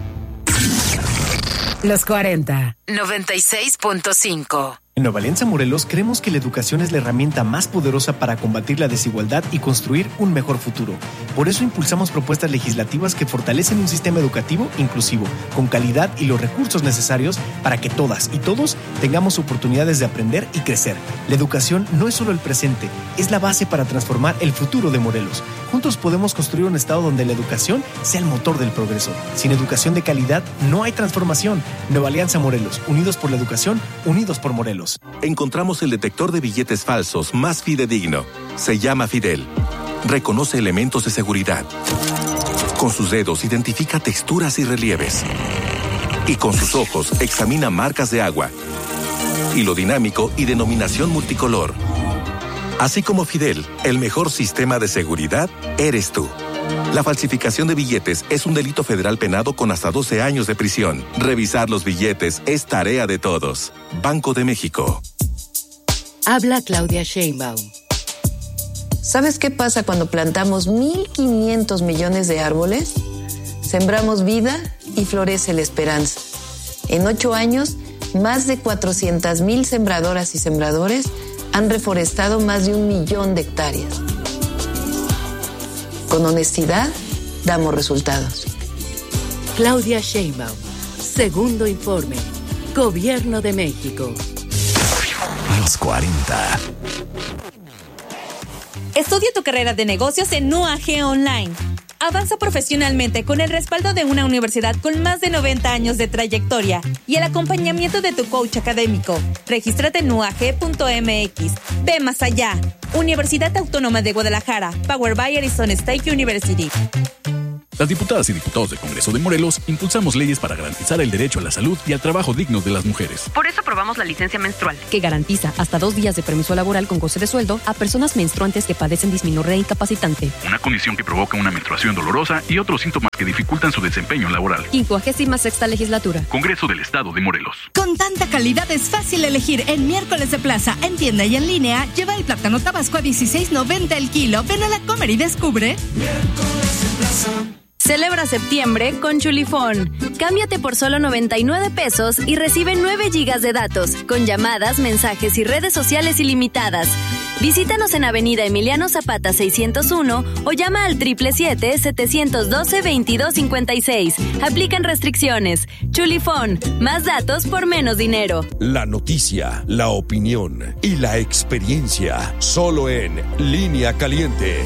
Los cuarenta. noventa y seis punto cinco. En Nueva Alianza Morelos creemos que la educación es la herramienta más poderosa para combatir la desigualdad y construir un mejor futuro. Por eso impulsamos propuestas legislativas que fortalecen un sistema educativo inclusivo, con calidad y los recursos necesarios para que todas y todos tengamos oportunidades de aprender y crecer. La educación no es solo el presente, es la base para transformar el futuro de Morelos. Juntos podemos construir un estado donde la educación sea el motor del progreso. Sin educación de calidad no hay transformación. Nueva Alianza Morelos, unidos por la educación, unidos por Morelos. Encontramos el detector de billetes falsos más fidedigno. Se llama Fidel. Reconoce elementos de seguridad. Con sus dedos identifica texturas y relieves. Y con sus ojos examina marcas de agua. Hilo dinámico y denominación multicolor. Así como Fidel, el mejor sistema de seguridad eres tú. La falsificación de billetes es un delito federal penado con hasta doce años de prisión. Revisar los billetes es tarea de todos. Banco de México. Habla Claudia Sheinbaum. ¿Sabes qué pasa cuando plantamos mil quinientos millones de árboles? Sembramos vida y florece la esperanza. En ocho años, más de cuatrocientas mil sembradoras y sembradores han reforestado más de un millón de hectáreas. Con honestidad, damos resultados. Claudia Sheinbaum, segundo informe. Gobierno de México. Los cuarenta. Estudia tu carrera de negocios en U A G Online. Avanza profesionalmente con el respaldo de una universidad con más de noventa años de trayectoria y el acompañamiento de tu coach académico. Regístrate en u a g punto m x. Ve más allá. Universidad Autónoma de Guadalajara. Powered by Arizona State University. Las diputadas y diputados del Congreso de Morelos impulsamos leyes para garantizar el derecho a la salud y al trabajo digno de las mujeres. Por eso aprobamos la licencia menstrual, que garantiza hasta dos días de permiso laboral con goce de sueldo a personas menstruantes que padecen dismenorrea incapacitante. Una condición que provoca una menstruación dolorosa y otros síntomas que dificultan su desempeño laboral. quincuagésima sexta Legislatura. Congreso del Estado de Morelos. Con tanta calidad es fácil elegir en Miércoles de Plaza, en tienda y en línea. Lleva el plátano tabasco a dieciséis noventa el kilo. Ven a la Comer y descubre. Miércoles de Plaza. Celebra septiembre con Chulifón. Cámbiate por solo noventa y nueve pesos y recibe nueve gigas de datos, con llamadas, mensajes y redes sociales ilimitadas. Visítanos en Avenida Emiliano Zapata seiscientos uno o llama al siete siete siete, siete uno dos, veintidós cincuenta y seis. Aplican restricciones. Chulifón, más datos por menos dinero. La noticia, la opinión y la experiencia, solo en Línea Caliente.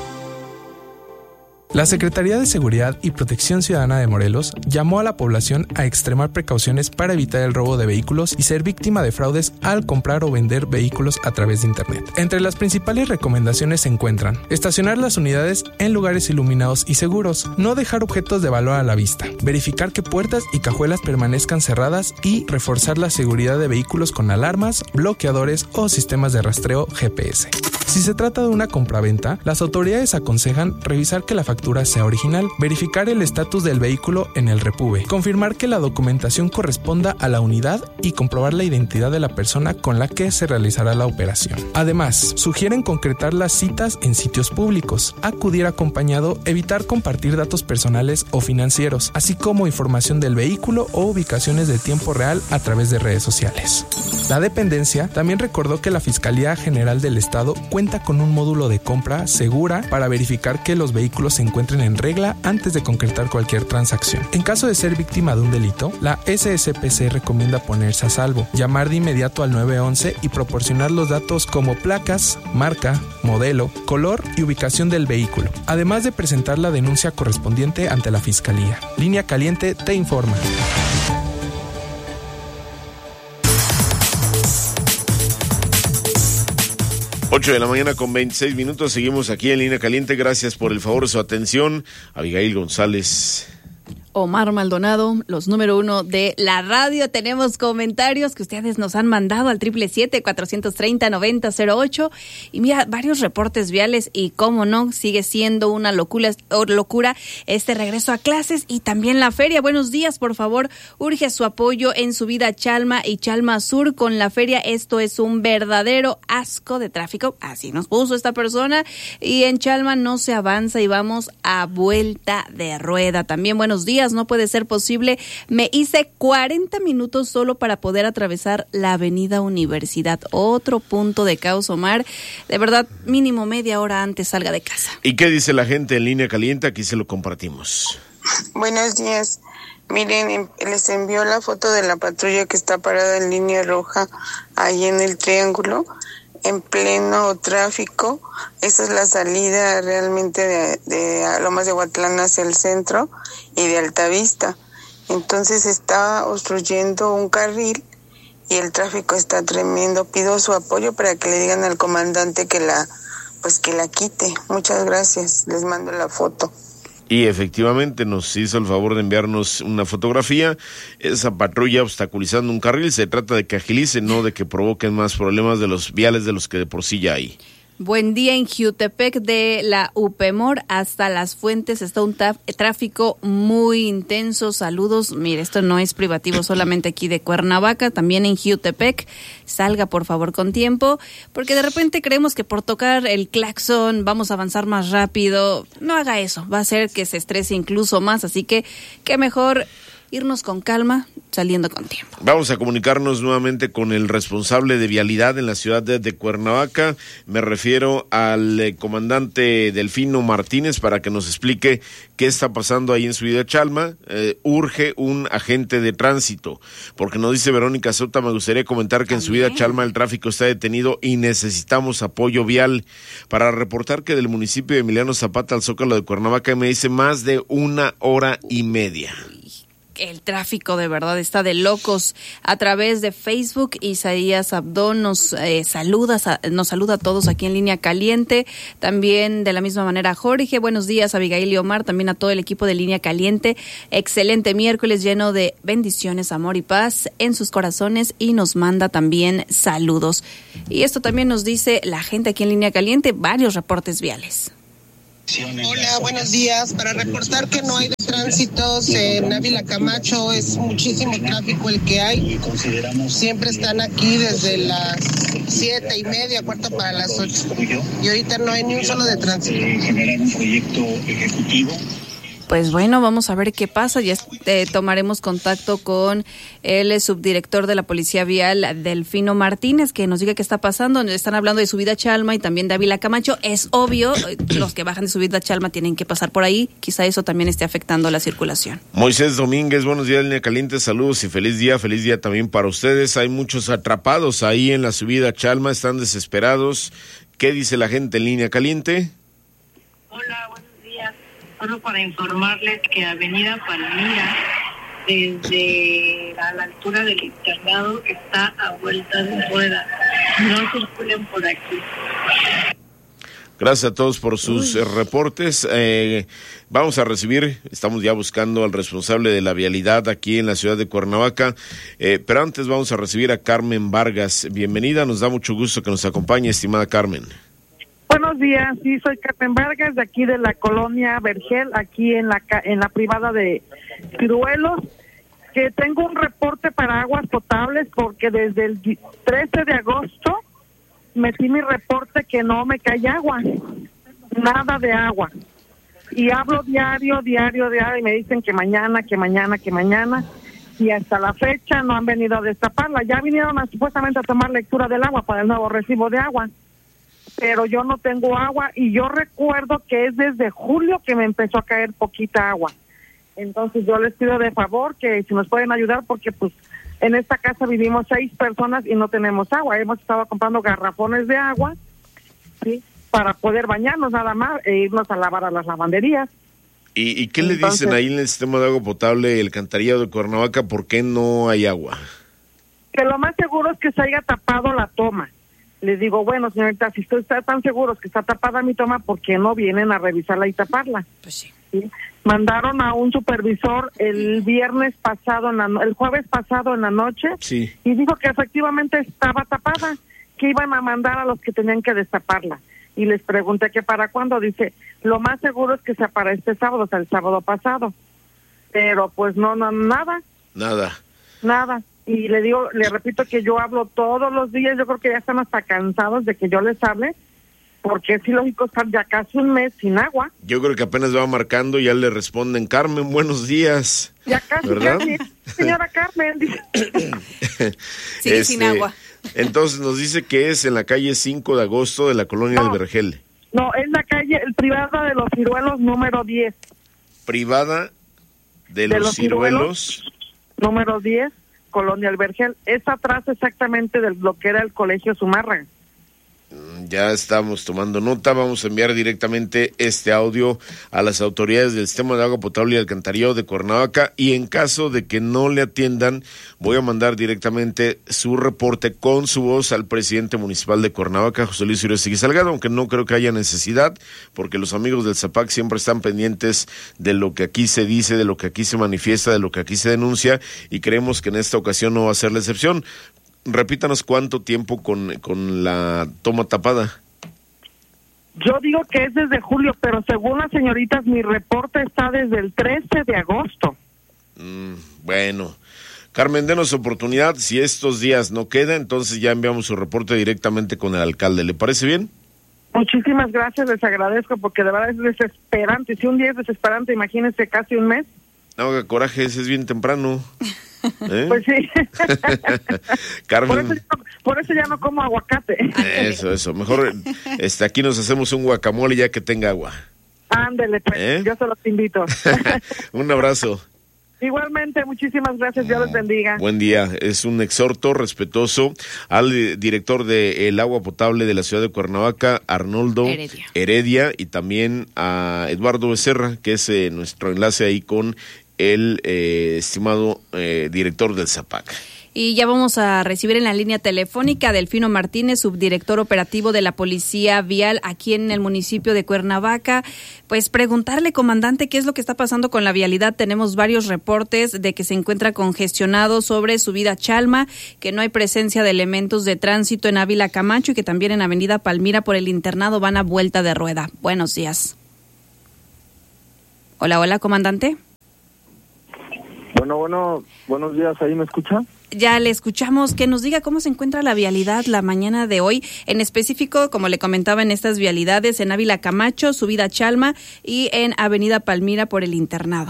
La Secretaría de Seguridad y Protección Ciudadana de Morelos llamó a la población a extremar precauciones para evitar el robo de vehículos y ser víctima de fraudes al comprar o vender vehículos a través de Internet. Entre las principales recomendaciones se encuentran: estacionar las unidades en lugares iluminados y seguros, no dejar objetos de valor a la vista, verificar que puertas y cajuelas permanezcan cerradas y reforzar la seguridad de vehículos con alarmas, bloqueadores o sistemas de rastreo G P S. Si se trata de una compraventa, las autoridades aconsejan revisar que la factura sea original, verificar el estatus del vehículo en el Repube, confirmar que la documentación corresponda a la unidad y comprobar la identidad de la persona con la que se realizará la operación. Además, sugieren concretar las citas en sitios públicos, acudir acompañado, evitar compartir datos personales o financieros, así como información del vehículo o ubicaciones de tiempo real a través de redes sociales. La dependencia también recordó que la Fiscalía General del Estado cuenta con un módulo de compra segura para verificar que los vehículos se encuentren en regla antes de concretar cualquier transacción. En caso de ser víctima de un delito, la S S P C recomienda ponerse a salvo, llamar de inmediato al nueve once y proporcionar los datos como placas, marca, modelo, color y ubicación del vehículo, además de presentar la denuncia correspondiente ante la Fiscalía. Línea Caliente te informa. ocho de la mañana con veintiséis minutos, seguimos aquí en Línea Caliente. Gracias por el favor de su atención. Abigail González. Omar Maldonado, los número uno de la radio. Tenemos comentarios que ustedes nos han mandado al triple siete, cuatrocientos treinta, noventa cero ocho. Y mira, varios reportes viales y cómo no, sigue siendo una locura, locura este regreso a clases y también la feria. Buenos días, por favor, urge su apoyo en subida a Chalma y Chalma Sur con la feria. Esto es un verdadero asco de tráfico. Así nos puso esta persona. Y en Chalma no se avanza y vamos a vuelta de rueda. También buenos días. No puede ser posible. Me hice cuarenta minutos solo para poder atravesar la avenida Universidad. Otro punto de caos, Omar. De verdad, mínimo media hora antes salga de casa. ¿Y qué dice la gente en Línea Caliente? Aquí se lo compartimos. Buenos días. Miren, les envió la foto de la patrulla que está parada en línea roja ahí en el Triángulo, en pleno tráfico. Esa es la salida realmente de, de Lomas de Huatlán hacia el centro y de Altavista. Entonces está obstruyendo un carril y el tráfico está tremendo. Pido su apoyo para que le digan al comandante que la, pues que la quite. Muchas gracias. Les mando la foto. Y efectivamente nos hizo el favor de enviarnos una fotografía. Esa patrulla obstaculizando un carril. Se trata de que agilicen, no de que provoquen más problemas de los viales de los que de por sí ya hay. Buen día en Jutepec, de la Upemor hasta Las Fuentes está un taf- tráfico muy intenso. Saludos. Mire, esto no es privativo solamente aquí de Cuernavaca, también en Jutepec. Salga por favor con tiempo, porque de repente creemos que por tocar el claxon vamos a avanzar más rápido. No haga eso, va a hacer que se estrese incluso más, así que qué mejor irnos con calma, saliendo con tiempo. Vamos a comunicarnos nuevamente con el responsable de vialidad en la ciudad de, de Cuernavaca. Me refiero al eh, comandante Delfino Martínez para que nos explique qué está pasando ahí en Subida Chalma. Eh, urge un agente de tránsito, porque nos dice Verónica Sota, me gustaría comentar que en Subida Chalma el tráfico está detenido y necesitamos apoyo vial. Para reportar que del municipio de Emiliano Zapata al Zócalo de Cuernavaca me dice más de una hora y media. El tráfico de verdad está de locos. A través de Facebook, Isaías Abdón nos eh, saluda, nos saluda a todos aquí en Línea Caliente. También de la misma manera Jorge, buenos días Abigail y Omar, también a todo el equipo de Línea Caliente. Excelente miércoles lleno de bendiciones, amor y paz en sus corazones, y nos manda también saludos. Y esto también nos dice la gente aquí en Línea Caliente, varios reportes viales. Hola, buenos días. Para reportar que no hay tránsitos en Ávila Camacho, es muchísimo tráfico el que hay. Siempre están aquí desde las siete y media, cuarto para las ocho. Y ahorita no hay ni un solo de tránsito. Generar un proyecto ejecutivo. Pues bueno, vamos a ver qué pasa. Ya eh, tomaremos contacto con el subdirector de la Policía Vial, Delfino Martínez, que nos diga qué está pasando. Están hablando de Subida Chalma y también de Ávila Camacho. Es obvio, los que bajan de Subida Chalma tienen que pasar por ahí. Quizá eso también esté afectando la circulación. Moisés Domínguez, buenos días, Línea Caliente, saludos y feliz día, feliz día también para ustedes. Hay muchos atrapados ahí en la Subida Chalma, están desesperados. ¿Qué dice la gente en Línea Caliente? Hola, buenos días. Solo para informarles que Avenida Palmira, desde a la altura del internado, está a vuelta de rueda. No circulen por aquí. Gracias a todos por sus eh, reportes. Eh, vamos a recibir, estamos ya buscando al responsable de la vialidad aquí en la ciudad de Cuernavaca, eh, pero antes vamos a recibir a Carmen Vargas. Bienvenida, nos da mucho gusto que nos acompañe, estimada Carmen. Buenos días, sí, soy Carmen Vargas, de aquí de la colonia Vergel, aquí en la en la privada de Ciruelos, que tengo un reporte para aguas potables porque desde el trece de agosto metí mi reporte que no me cae agua, nada de agua, y hablo diario, diario, diario, y me dicen que mañana, que mañana, que mañana, y hasta la fecha no han venido a destaparla. Ya vinieron a, supuestamente a tomar lectura del agua para el nuevo recibo de agua, pero yo no tengo agua, y yo recuerdo que es desde julio que me empezó a caer poquita agua. Entonces yo les pido de favor que si nos pueden ayudar, porque pues en esta casa vivimos seis personas y no tenemos agua. Hemos estado comprando garrafones de agua, ¿sí?, para poder bañarnos nada más e irnos a lavar a las lavanderías. ¿Y, y qué le Entonces, dicen ahí en el sistema de agua potable, el alcantarillado de Cuernavaca, por qué no hay agua? Que lo más seguro es que se haya tapado la toma. Les digo, bueno, señorita, si ustedes están tan seguros que está tapada mi toma, ¿por qué no vienen a revisarla y taparla? Pues sí. ¿Sí? Mandaron a un supervisor el viernes pasado, en la no- el jueves pasado en la noche, sí, y dijo que efectivamente estaba tapada, que iban a mandar a los que tenían que destaparla. Y les pregunté que para cuándo. Dice, lo más seguro es que sea para este sábado, o sea, el sábado pasado. Pero pues no, no, nada. Nada. Nada. Y le digo, le repito que yo hablo todos los días. Yo creo que ya están hasta cansados de que yo les hable, porque es ilógico estar ya casi un mes sin agua. Yo creo que apenas va marcando y ya le responden, Carmen, buenos días. Ya casi, ¿verdad? casi, señora Carmen. Dice. Sigue sin agua. Entonces nos dice que es en la calle cinco de agosto de la colonia No. del Vergel. No, es la calle, el privada de los Ciruelos número diez. Privada de, De los, los ciruelos. Número diez, Colonia El Vergel. Es atrás exactamente del lo que era el Colegio Zumárraga. Ya estamos tomando nota, vamos a enviar directamente este audio a las autoridades del sistema de agua potable y alcantarillado de Cuernavaca, y en caso de que no le atiendan, voy a mandar directamente su reporte con su voz al presidente municipal de Cuernavaca, José Luis Uriostegui Salgado, aunque no creo que haya necesidad, porque los amigos del ZAPAC siempre están pendientes de lo que aquí se dice, de lo que aquí se manifiesta, de lo que aquí se denuncia, y creemos que en esta ocasión no va a ser la excepción. Repítanos cuánto tiempo con, con la toma tapada. Yo digo que es desde julio, pero según las señoritas, mi reporte está desde el trece de agosto. Mm, bueno, Carmen, denos oportunidad. Si estos días no queda, entonces ya enviamos su reporte directamente con el alcalde. ¿Le parece bien? Muchísimas gracias, les agradezco, porque de verdad es desesperante. Si un día es desesperante, imagínense casi un mes. No haga coraje, ese es bien temprano. ¿Eh? Pues sí. Carmen. Por eso, ya no, por eso ya no como aguacate. Eso, eso. Mejor este, aquí nos hacemos un guacamole ya que tenga agua. Ándele, pues, ¿Eh? Yo se los invito. Un abrazo. Igualmente, muchísimas gracias, Dios les bendiga. Buen día. Es un exhorto respetuoso al director del agua potable de la ciudad de Cuernavaca, Arnoldo Heredia, Heredia y también a Eduardo Becerra, que es eh, nuestro enlace ahí con el eh, estimado eh, director del ZAPAC. Y ya vamos a recibir en la línea telefónica a Delfino Martínez, subdirector operativo de la Policía Vial aquí en el municipio de Cuernavaca. Pues preguntarle, comandante, qué es lo que está pasando con la vialidad. Tenemos varios reportes de que se encuentra congestionado sobre subida Chalma, que no hay presencia de elementos de tránsito en Ávila Camacho y que también en Avenida Palmira por el internado van a vuelta de rueda. Buenos días. Hola, hola, comandante. Bueno, bueno, buenos días, ¿ahí me escucha? Ya le escuchamos, que nos diga cómo se encuentra la vialidad la mañana de hoy, en específico, como le comentaba, en estas vialidades, en Ávila Camacho, subida Chalma y en Avenida Palmira por el internado.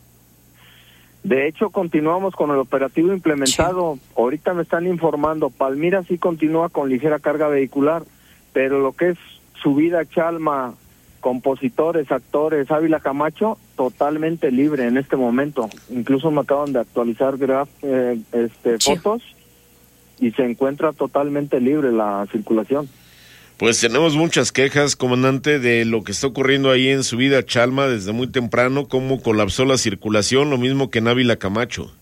De hecho, continuamos con el operativo implementado. Sí. Ahorita me están informando, Palmira sí continúa con ligera carga vehicular, pero lo que es subida Chalma, compositores, actores, Ávila Camacho, totalmente libre en este momento. Incluso me acaban de actualizar graf, eh, este, sí. fotos y se encuentra totalmente libre la circulación. Pues tenemos muchas quejas, comandante, de lo que está ocurriendo ahí en subida Chalma desde muy temprano, cómo colapsó la circulación, lo mismo que en Ávila Camacho.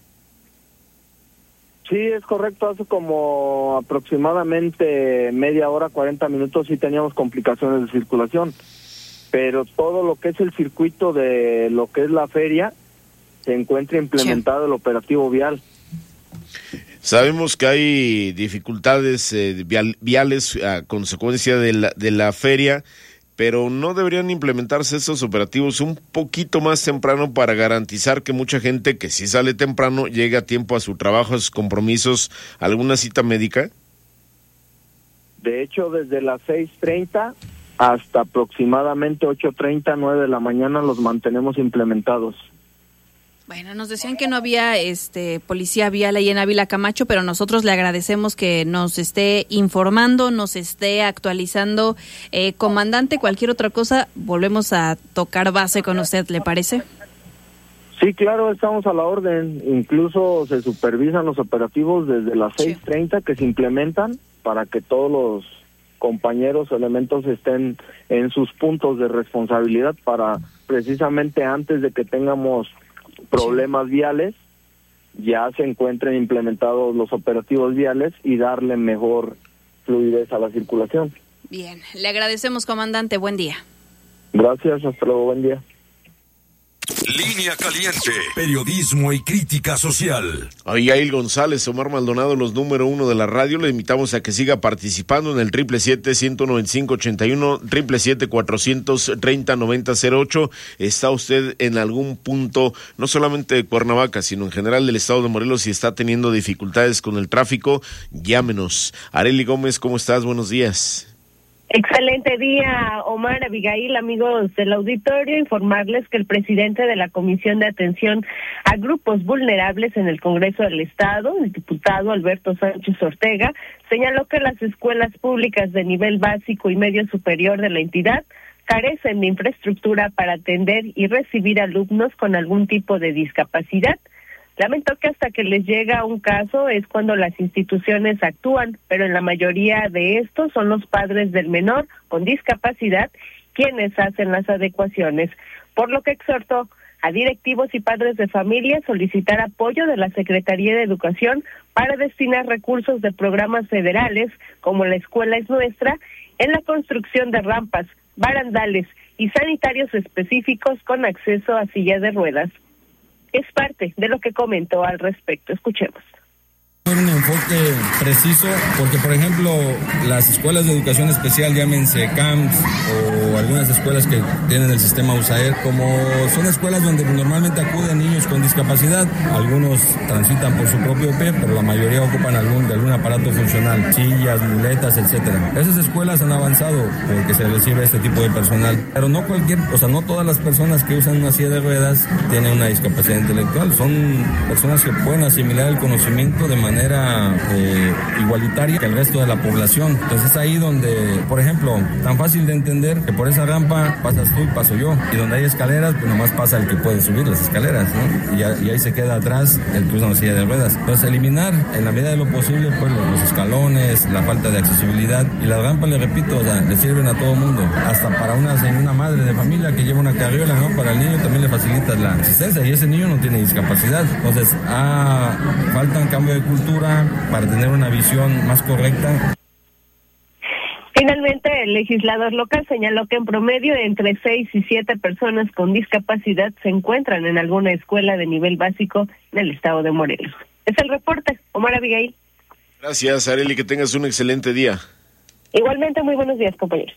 Sí, es correcto, hace como aproximadamente media hora, cuarenta minutos sí teníamos complicaciones de circulación. Pero todo lo que es el circuito de lo que es la feria se encuentra implementado sí. el operativo vial. Sabemos que hay dificultades eh, vial, viales a consecuencia de la, de la feria, pero ¿no deberían implementarse estos operativos un poquito más temprano para garantizar que mucha gente que sí sale temprano llegue a tiempo a su trabajo, a sus compromisos, a alguna cita médica? De hecho, desde las seis treinta hasta aproximadamente ocho treinta, nueve de la mañana los mantenemos implementados. Bueno, nos decían que no había este policía vial ahí en Ávila Camacho, pero nosotros le agradecemos que nos esté informando, nos esté actualizando. Eh, comandante, cualquier otra cosa, volvemos a tocar base con usted, ¿le parece? Sí, claro, estamos a la orden. Incluso se supervisan los operativos desde las seis treinta que se implementan para que todos los compañeros, elementos estén en sus puntos de responsabilidad para precisamente antes de que tengamos problemas viales, ya se encuentren implementados los operativos viales y darle mejor fluidez a la circulación. Bien, le agradecemos, comandante, buen día. Gracias, hasta luego, buen día. Línea Caliente, periodismo y crítica social. Abigail González, Omar Maldonado, los número uno de la radio. Le invitamos a que siga participando en el triple siete, ciento noventa y cinco, ochenta y uno, triple siete, cuatrocientos treinta, noventa cero ocho. ¿Está usted en algún punto, no solamente de Cuernavaca, sino en general del estado de Morelos, y está teniendo dificultades con el tráfico? Llámenos. Arely Gómez, ¿cómo estás? Buenos días. Excelente día, Omar, Abigail, amigos del auditorio, informarles que el presidente de la Comisión de Atención a Grupos Vulnerables en el Congreso del Estado, el diputado Alberto Sánchez Ortega, señaló que las escuelas públicas de nivel básico y medio superior de la entidad carecen de infraestructura para atender y recibir alumnos con algún tipo de discapacidad. Lamentó que hasta que les llega un caso es cuando las instituciones actúan, pero en la mayoría de estos son los padres del menor con discapacidad quienes hacen las adecuaciones, por lo que exhortó a directivos y padres de familia solicitar apoyo de la Secretaría de Educación para destinar recursos de programas federales, como La Escuela es Nuestra, en la construcción de rampas, barandales y sanitarios específicos con acceso a silla de ruedas. Es parte de lo que comentó al respecto. Escuchemos. Una enfoque preciso, porque por ejemplo las escuelas de educación especial, llámense C A M S o algunas escuelas que tienen el sistema USAER, como son escuelas donde normalmente acuden niños con discapacidad, algunos transitan por su propio pie, pero la mayoría ocupan algún, de algún aparato funcional, sillas, muletas, etcétera. Esas escuelas han avanzado porque se recibe este tipo de personal, pero no cualquier, o sea, no todas las personas que usan una silla de ruedas tienen una discapacidad intelectual, son personas que pueden asimilar el conocimiento de manera eh, igualitaria que el resto de la población. Entonces es ahí donde, por ejemplo, tan fácil de entender que por esa rampa pasas tú y paso yo, y donde hay escaleras, pues nomás pasa el que puede subir las escaleras, ¿no? Y, y ahí se queda atrás el que usa una silla de ruedas. Entonces eliminar en la medida de lo posible pues los, los escalones, la falta de accesibilidad, y las rampas, le repito, o sea, le sirven a todo mundo, hasta para una, una madre de familia que lleva una carriola, ¿no? Para el niño también le facilita la asistencia, y ese niño no tiene discapacidad. Entonces ah, falta un cambio de cultura para tener una visión más correcta. Finalmente, el legislador local señaló que en promedio entre seis y siete personas con discapacidad se encuentran en alguna escuela de nivel básico en el estado de Morelos. Es el reporte. Omar Abigail. Gracias, Arely, que tengas un excelente día. Igualmente, muy buenos días, compañeros.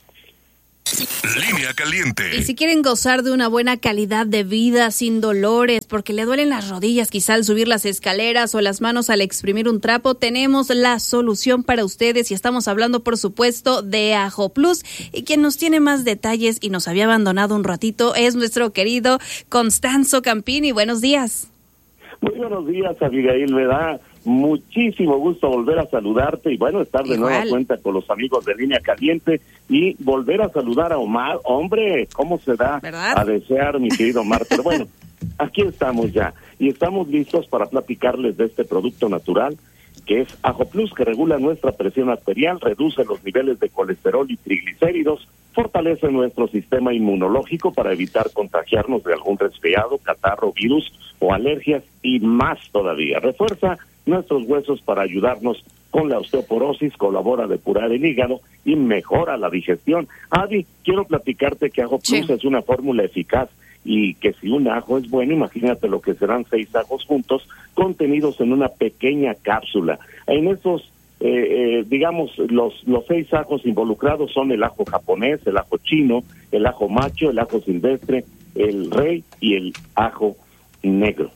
Línea Caliente. Y si quieren gozar de una buena calidad de vida sin dolores, porque le duelen las rodillas quizá al subir las escaleras o las manos al exprimir un trapo, tenemos la solución para ustedes, y estamos hablando, por supuesto, de Ajo Plus. Y quien nos tiene más detalles y nos había abandonado un ratito es nuestro querido Constanzo Campini. Buenos días. Muy buenos días, Abigail. Me da muchísimo gusto volver a saludarte y bueno, estar de Igual. nueva cuenta con los amigos de Línea Caliente y volver a saludar a Omar. Hombre, ¿cómo se da ¿verdad? A desear, mi querido Omar? Pero bueno, aquí estamos ya y estamos listos para platicarles de este producto natural que es Ajo Plus, que regula nuestra presión arterial, reduce los niveles de colesterol y triglicéridos, fortalece nuestro sistema inmunológico para evitar contagiarnos de algún resfriado, catarro, virus o alergias y más todavía. Refuerza nuestros huesos para ayudarnos con la osteoporosis, colabora a depurar el hígado y mejora la digestión. Adi, quiero platicarte que Ajo Plus sí. es una fórmula eficaz y que si un ajo es bueno, imagínate lo que serán seis ajos juntos contenidos en una pequeña cápsula. En esos, eh, eh, digamos, los, los seis ajos involucrados son el ajo japonés, el ajo chino, el ajo macho, el ajo silvestre, el rey y el ajo negro.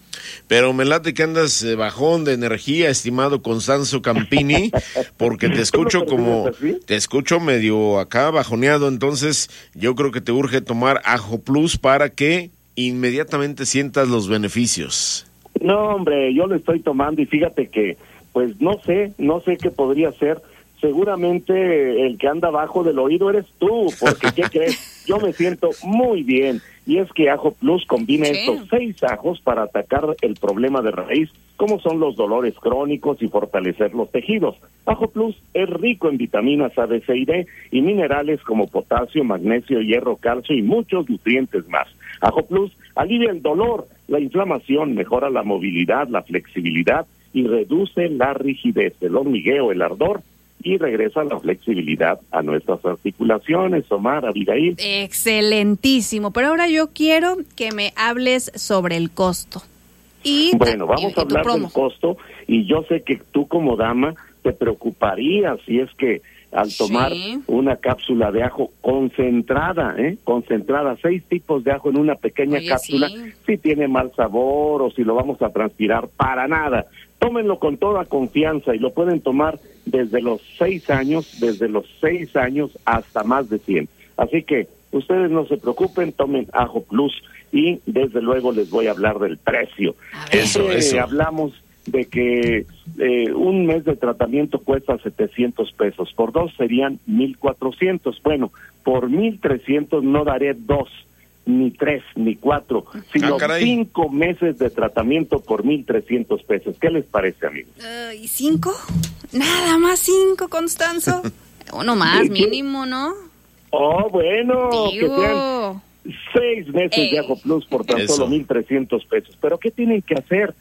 Pero me late que andas eh, bajón de energía, estimado Constanzo Campini, porque te escucho como, te escucho medio acá bajoneado, entonces yo creo que te urge tomar Ajo Plus para que inmediatamente sientas los beneficios. No, hombre, yo lo estoy tomando y fíjate que, pues no sé, no sé qué podría ser. Seguramente el que anda bajo del oído eres tú, porque ¿qué crees? Yo me siento muy bien. Y es que Ajo Plus combina sí. estos seis ajos para atacar el problema de raíz, como son los dolores crónicos y fortalecer los tejidos. Ajo Plus es rico en vitaminas A, B, C y D y minerales como potasio, magnesio, hierro, calcio y muchos nutrientes más. Ajo Plus alivia el dolor, la inflamación, mejora la movilidad, la flexibilidad y reduce la rigidez, el hormigueo, el ardor, y regresa la flexibilidad a nuestras articulaciones. Omar, Abigail. Excelentísimo, pero ahora yo quiero que me hables sobre el costo. Y bueno, vamos y, a hablar del costo, y yo sé que tú como dama te preocuparías si es que al tomar sí. una cápsula de ajo concentrada, ¿eh? concentrada, seis tipos de ajo en una pequeña Oye, cápsula, sí. si tiene mal sabor o si lo vamos a transpirar, para nada. Tómenlo con toda confianza y lo pueden tomar desde los seis años, desde los seis años hasta más de cien. Así que ustedes no se preocupen, tomen Ajo Plus y desde luego les voy a hablar del precio. Eso, eso. Eh, hablamos de que eh, un mes de tratamiento cuesta setecientos pesos, por dos serían mil cuatrocientos. Bueno, por mil trescientos no daré dos, ni tres, ni cuatro, sino ah, cinco meses de tratamiento por mil trescientos pesos. ¿Qué les parece, amigos? Uh, ¿Y cinco? Nada más cinco, Constanzo. Uno más, mínimo, ¿no? Oh, bueno, Digo... que sean seis meses Ey. de Ajo Plus por tan Eso. solo mil trescientos pesos. ¿Pero qué tienen que hacer?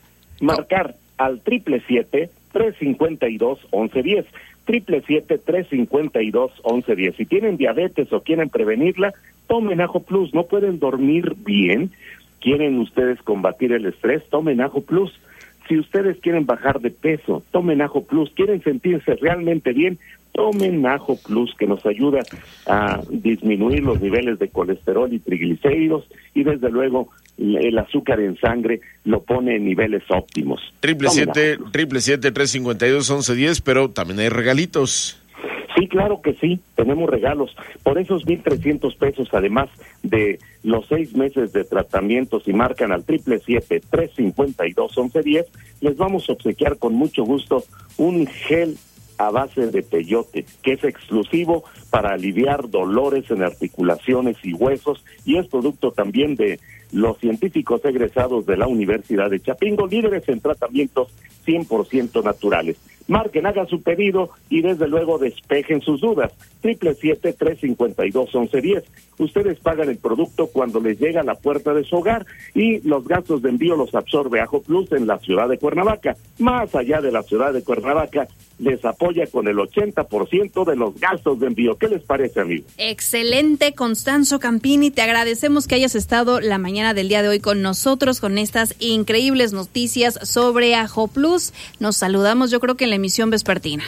Marcar al triple siete, tres cincuenta y dos, once diez. Triple siete, tres cincuenta y dos, once diez. Si tienen diabetes o quieren prevenirla, tomen Ajo Plus. ¿No pueden dormir bien? ¿Quieren ustedes combatir el estrés? Tomen Ajo Plus. Si ustedes quieren bajar de peso, tomen Ajo Plus. Quieren sentirse realmente bien, tomen Ajo Plus, que nos ayuda a disminuir los niveles de colesterol y triglicéridos, y desde luego el azúcar en sangre lo pone en niveles óptimos. Triple siete, triple siete, tres cincuenta y dos, once diez, pero también hay regalitos. Sí, claro que sí, tenemos regalos. Por esos mil trescientos pesos, además de los seis meses de tratamiento, si marcan al triple siete, tres cincuenta y dos, once diez, les vamos a obsequiar con mucho gusto un gel a base de peyote, que es exclusivo para aliviar dolores en articulaciones y huesos, y es producto también de los científicos egresados de la Universidad de Chapingo, líderes en tratamientos cien por ciento naturales. Marquen, hagan su pedido y desde luego despejen sus dudas. Triple siete, tres cincuenta y dos, once diez. Ustedes pagan el producto cuando les llega a la puerta de su hogar y los gastos de envío los absorbe Ajo Plus en la ciudad de Cuernavaca. Más allá de la ciudad de Cuernavaca, les apoya con el ochenta por ciento de los gastos de envío. ¿Qué les parece, amigo? Excelente, Constanzo Campini. Te agradecemos que hayas estado la mañana del día de hoy con nosotros con estas increíbles noticias sobre Ajo Plus. Nos saludamos, yo creo que en la emisión vespertina.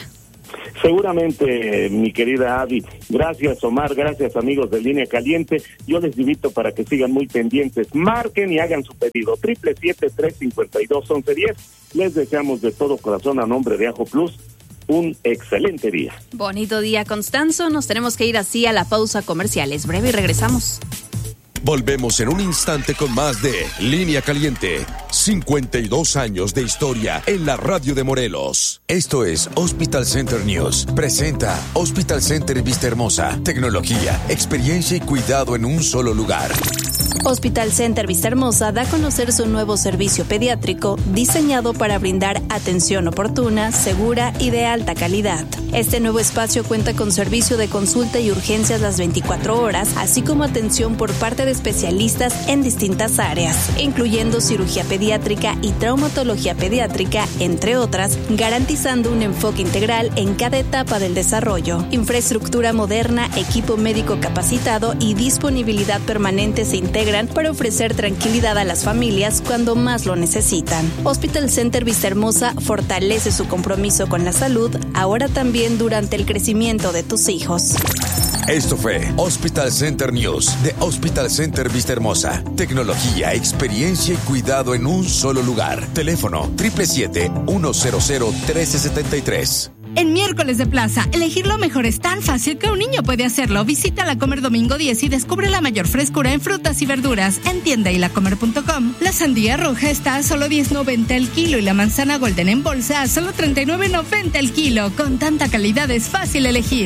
Seguramente, mi querida Adi. Gracias, Omar. Gracias, amigos de Línea Caliente. Yo les invito para que sigan muy pendientes. Marquen y hagan su pedido. Triple siete, tres cincuenta y dos, once diez. Les deseamos de todo corazón, a nombre de Ajo Plus, un excelente día. Bonito día, Constanzo. Nos tenemos que ir así a la pausa comercial. Es breve y regresamos. Volvemos en un instante con más de Línea Caliente. cincuenta y dos años de historia en la radio de Morelos. Esto es Hospital Center News. Presenta Hospital Center Vista Hermosa. Tecnología, experiencia y cuidado en un solo lugar. Hospital Center Vista Hermosa da a conocer su nuevo servicio pediátrico diseñado para brindar atención oportuna, segura y de alta calidad. Este nuevo espacio cuenta con servicio de consulta y urgencias las veinticuatro horas, así como atención por parte de especialistas en distintas áreas, incluyendo cirugía pediátrica y traumatología pediátrica, entre otras, garantizando un enfoque integral en cada etapa del desarrollo. Infraestructura moderna, equipo médico capacitado y disponibilidad permanente se integran para ofrecer tranquilidad a las familias cuando más lo necesitan. Hospital Center Vista Hermosa fortalece su compromiso con la salud, ahora también durante el crecimiento de tus hijos. Esto fue Hospital Center News de Hospital Center Vista Hermosa. Tecnología, experiencia y cuidado en un solo lugar. Teléfono siete siete siete, uno cero cero, uno tres siete tres. En Miércoles de Plaza, elegir lo mejor es tan fácil que un niño puede hacerlo. Visita La Comer domingo diez y descubre la mayor frescura en frutas y verduras en tienda y la comer punto com. La sandía roja está a solo diez noventa el kilo y la manzana golden en bolsa a solo treinta y nueve noventa el kilo. Con tanta calidad es fácil elegir.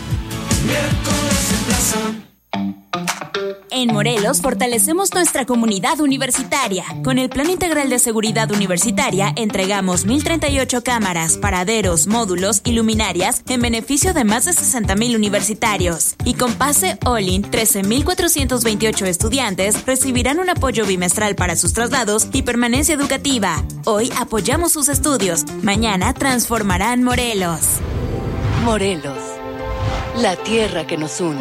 Miércoles de Plaza. En Morelos fortalecemos nuestra comunidad universitaria. Con el Plan Integral de Seguridad Universitaria entregamos mil treinta y ocho cámaras, paraderos, módulos y luminarias en beneficio de más de sesenta mil universitarios. Y con pase All-in, trece mil cuatrocientos veintiocho estudiantes recibirán un apoyo bimestral para sus traslados y permanencia educativa. Hoy apoyamos sus estudios. Mañana transformarán Morelos. Morelos, la tierra que nos une.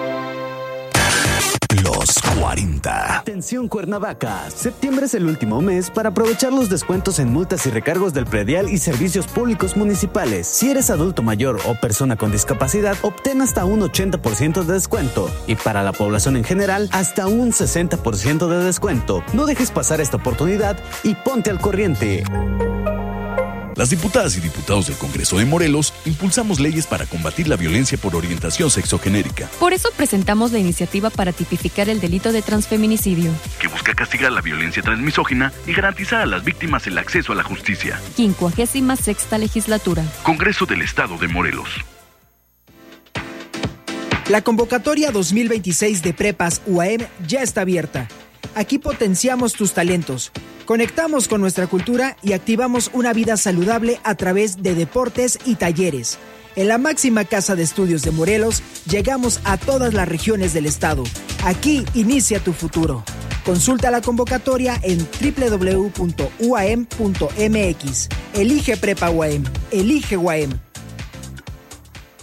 Los cuarenta. Atención Cuernavaca, septiembre es el último mes para aprovechar los descuentos en multas y recargos del predial y servicios públicos municipales. Si eres adulto mayor o persona con discapacidad, obtén hasta un ochenta por ciento de descuento y para la población en general, hasta un sesenta por ciento de descuento. No dejes pasar esta oportunidad y ponte al corriente. Las diputadas y diputados del Congreso de Morelos impulsamos leyes para combatir la violencia por orientación sexogenérica. Por eso presentamos la iniciativa para tipificar el delito de transfeminicidio, que busca castigar la violencia transmisógina y garantizar a las víctimas el acceso a la justicia. quincuagésima sexta legislatura. Congreso del Estado de Morelos. La convocatoria dos mil veintiséis de Prepas U A M ya está abierta. Aquí potenciamos tus talentos, conectamos con nuestra cultura y activamos una vida saludable a través de deportes y talleres. En la máxima casa de estudios de Morelos, llegamos a todas las regiones del estado. Aquí inicia tu futuro. Consulta la convocatoria en doble u doble u doble u punto u a m punto m x. Elige Prepa U A M. Elige U A M.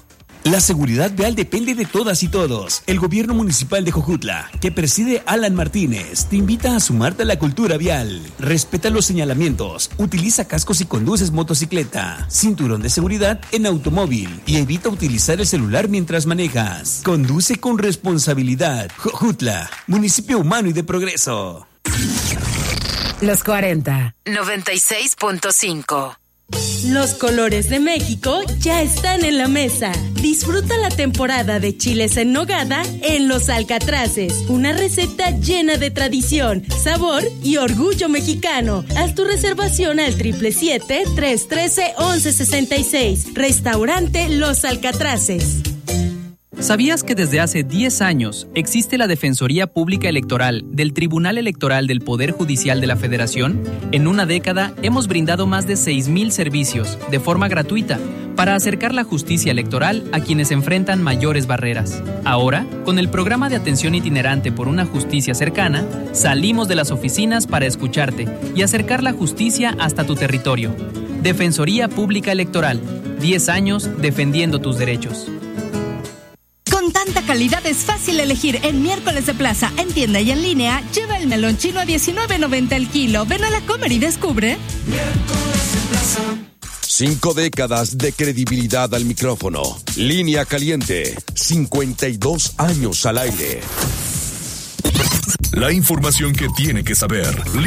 La seguridad vial depende de todas y todos. El gobierno municipal de Jojutla, que preside Alan Martínez, te invita a sumarte a la cultura vial. Respeta los señalamientos, utiliza cascos si conduces motocicleta, cinturón de seguridad en automóvil y evita utilizar el celular mientras manejas. Conduce con responsabilidad. Jojutla, municipio humano y de progreso. Los cuarenta. noventa y seis punto cinco. Los colores de México ya están en la mesa. Disfruta la temporada de chiles en nogada en Los Alcatraces. Una receta llena de tradición, sabor y orgullo mexicano. Haz tu reservación al siete siete siete, tres uno tres, once sesenta y seis. Restaurante Los Alcatraces. ¿Sabías que desde hace diez años existe la Defensoría Pública Electoral del Tribunal Electoral del Poder Judicial de la Federación? En una década hemos brindado más de seis mil servicios de forma gratuita para acercar la justicia electoral a quienes enfrentan mayores barreras. Ahora, con el programa de atención itinerante por una justicia cercana, salimos de las oficinas para escucharte y acercar la justicia hasta tu territorio. Defensoría Pública Electoral, diez años defendiendo tus derechos. Con tanta calidad es fácil elegir en Miércoles de Plaza, en tienda y en línea. Lleva el melón chino a diecinueve noventa el kilo. Ven a la Comer y descubre. Miércoles de Plaza. Cinco décadas de credibilidad al micrófono. Línea Caliente. cincuenta y dos años al aire. La información que tiene que saber.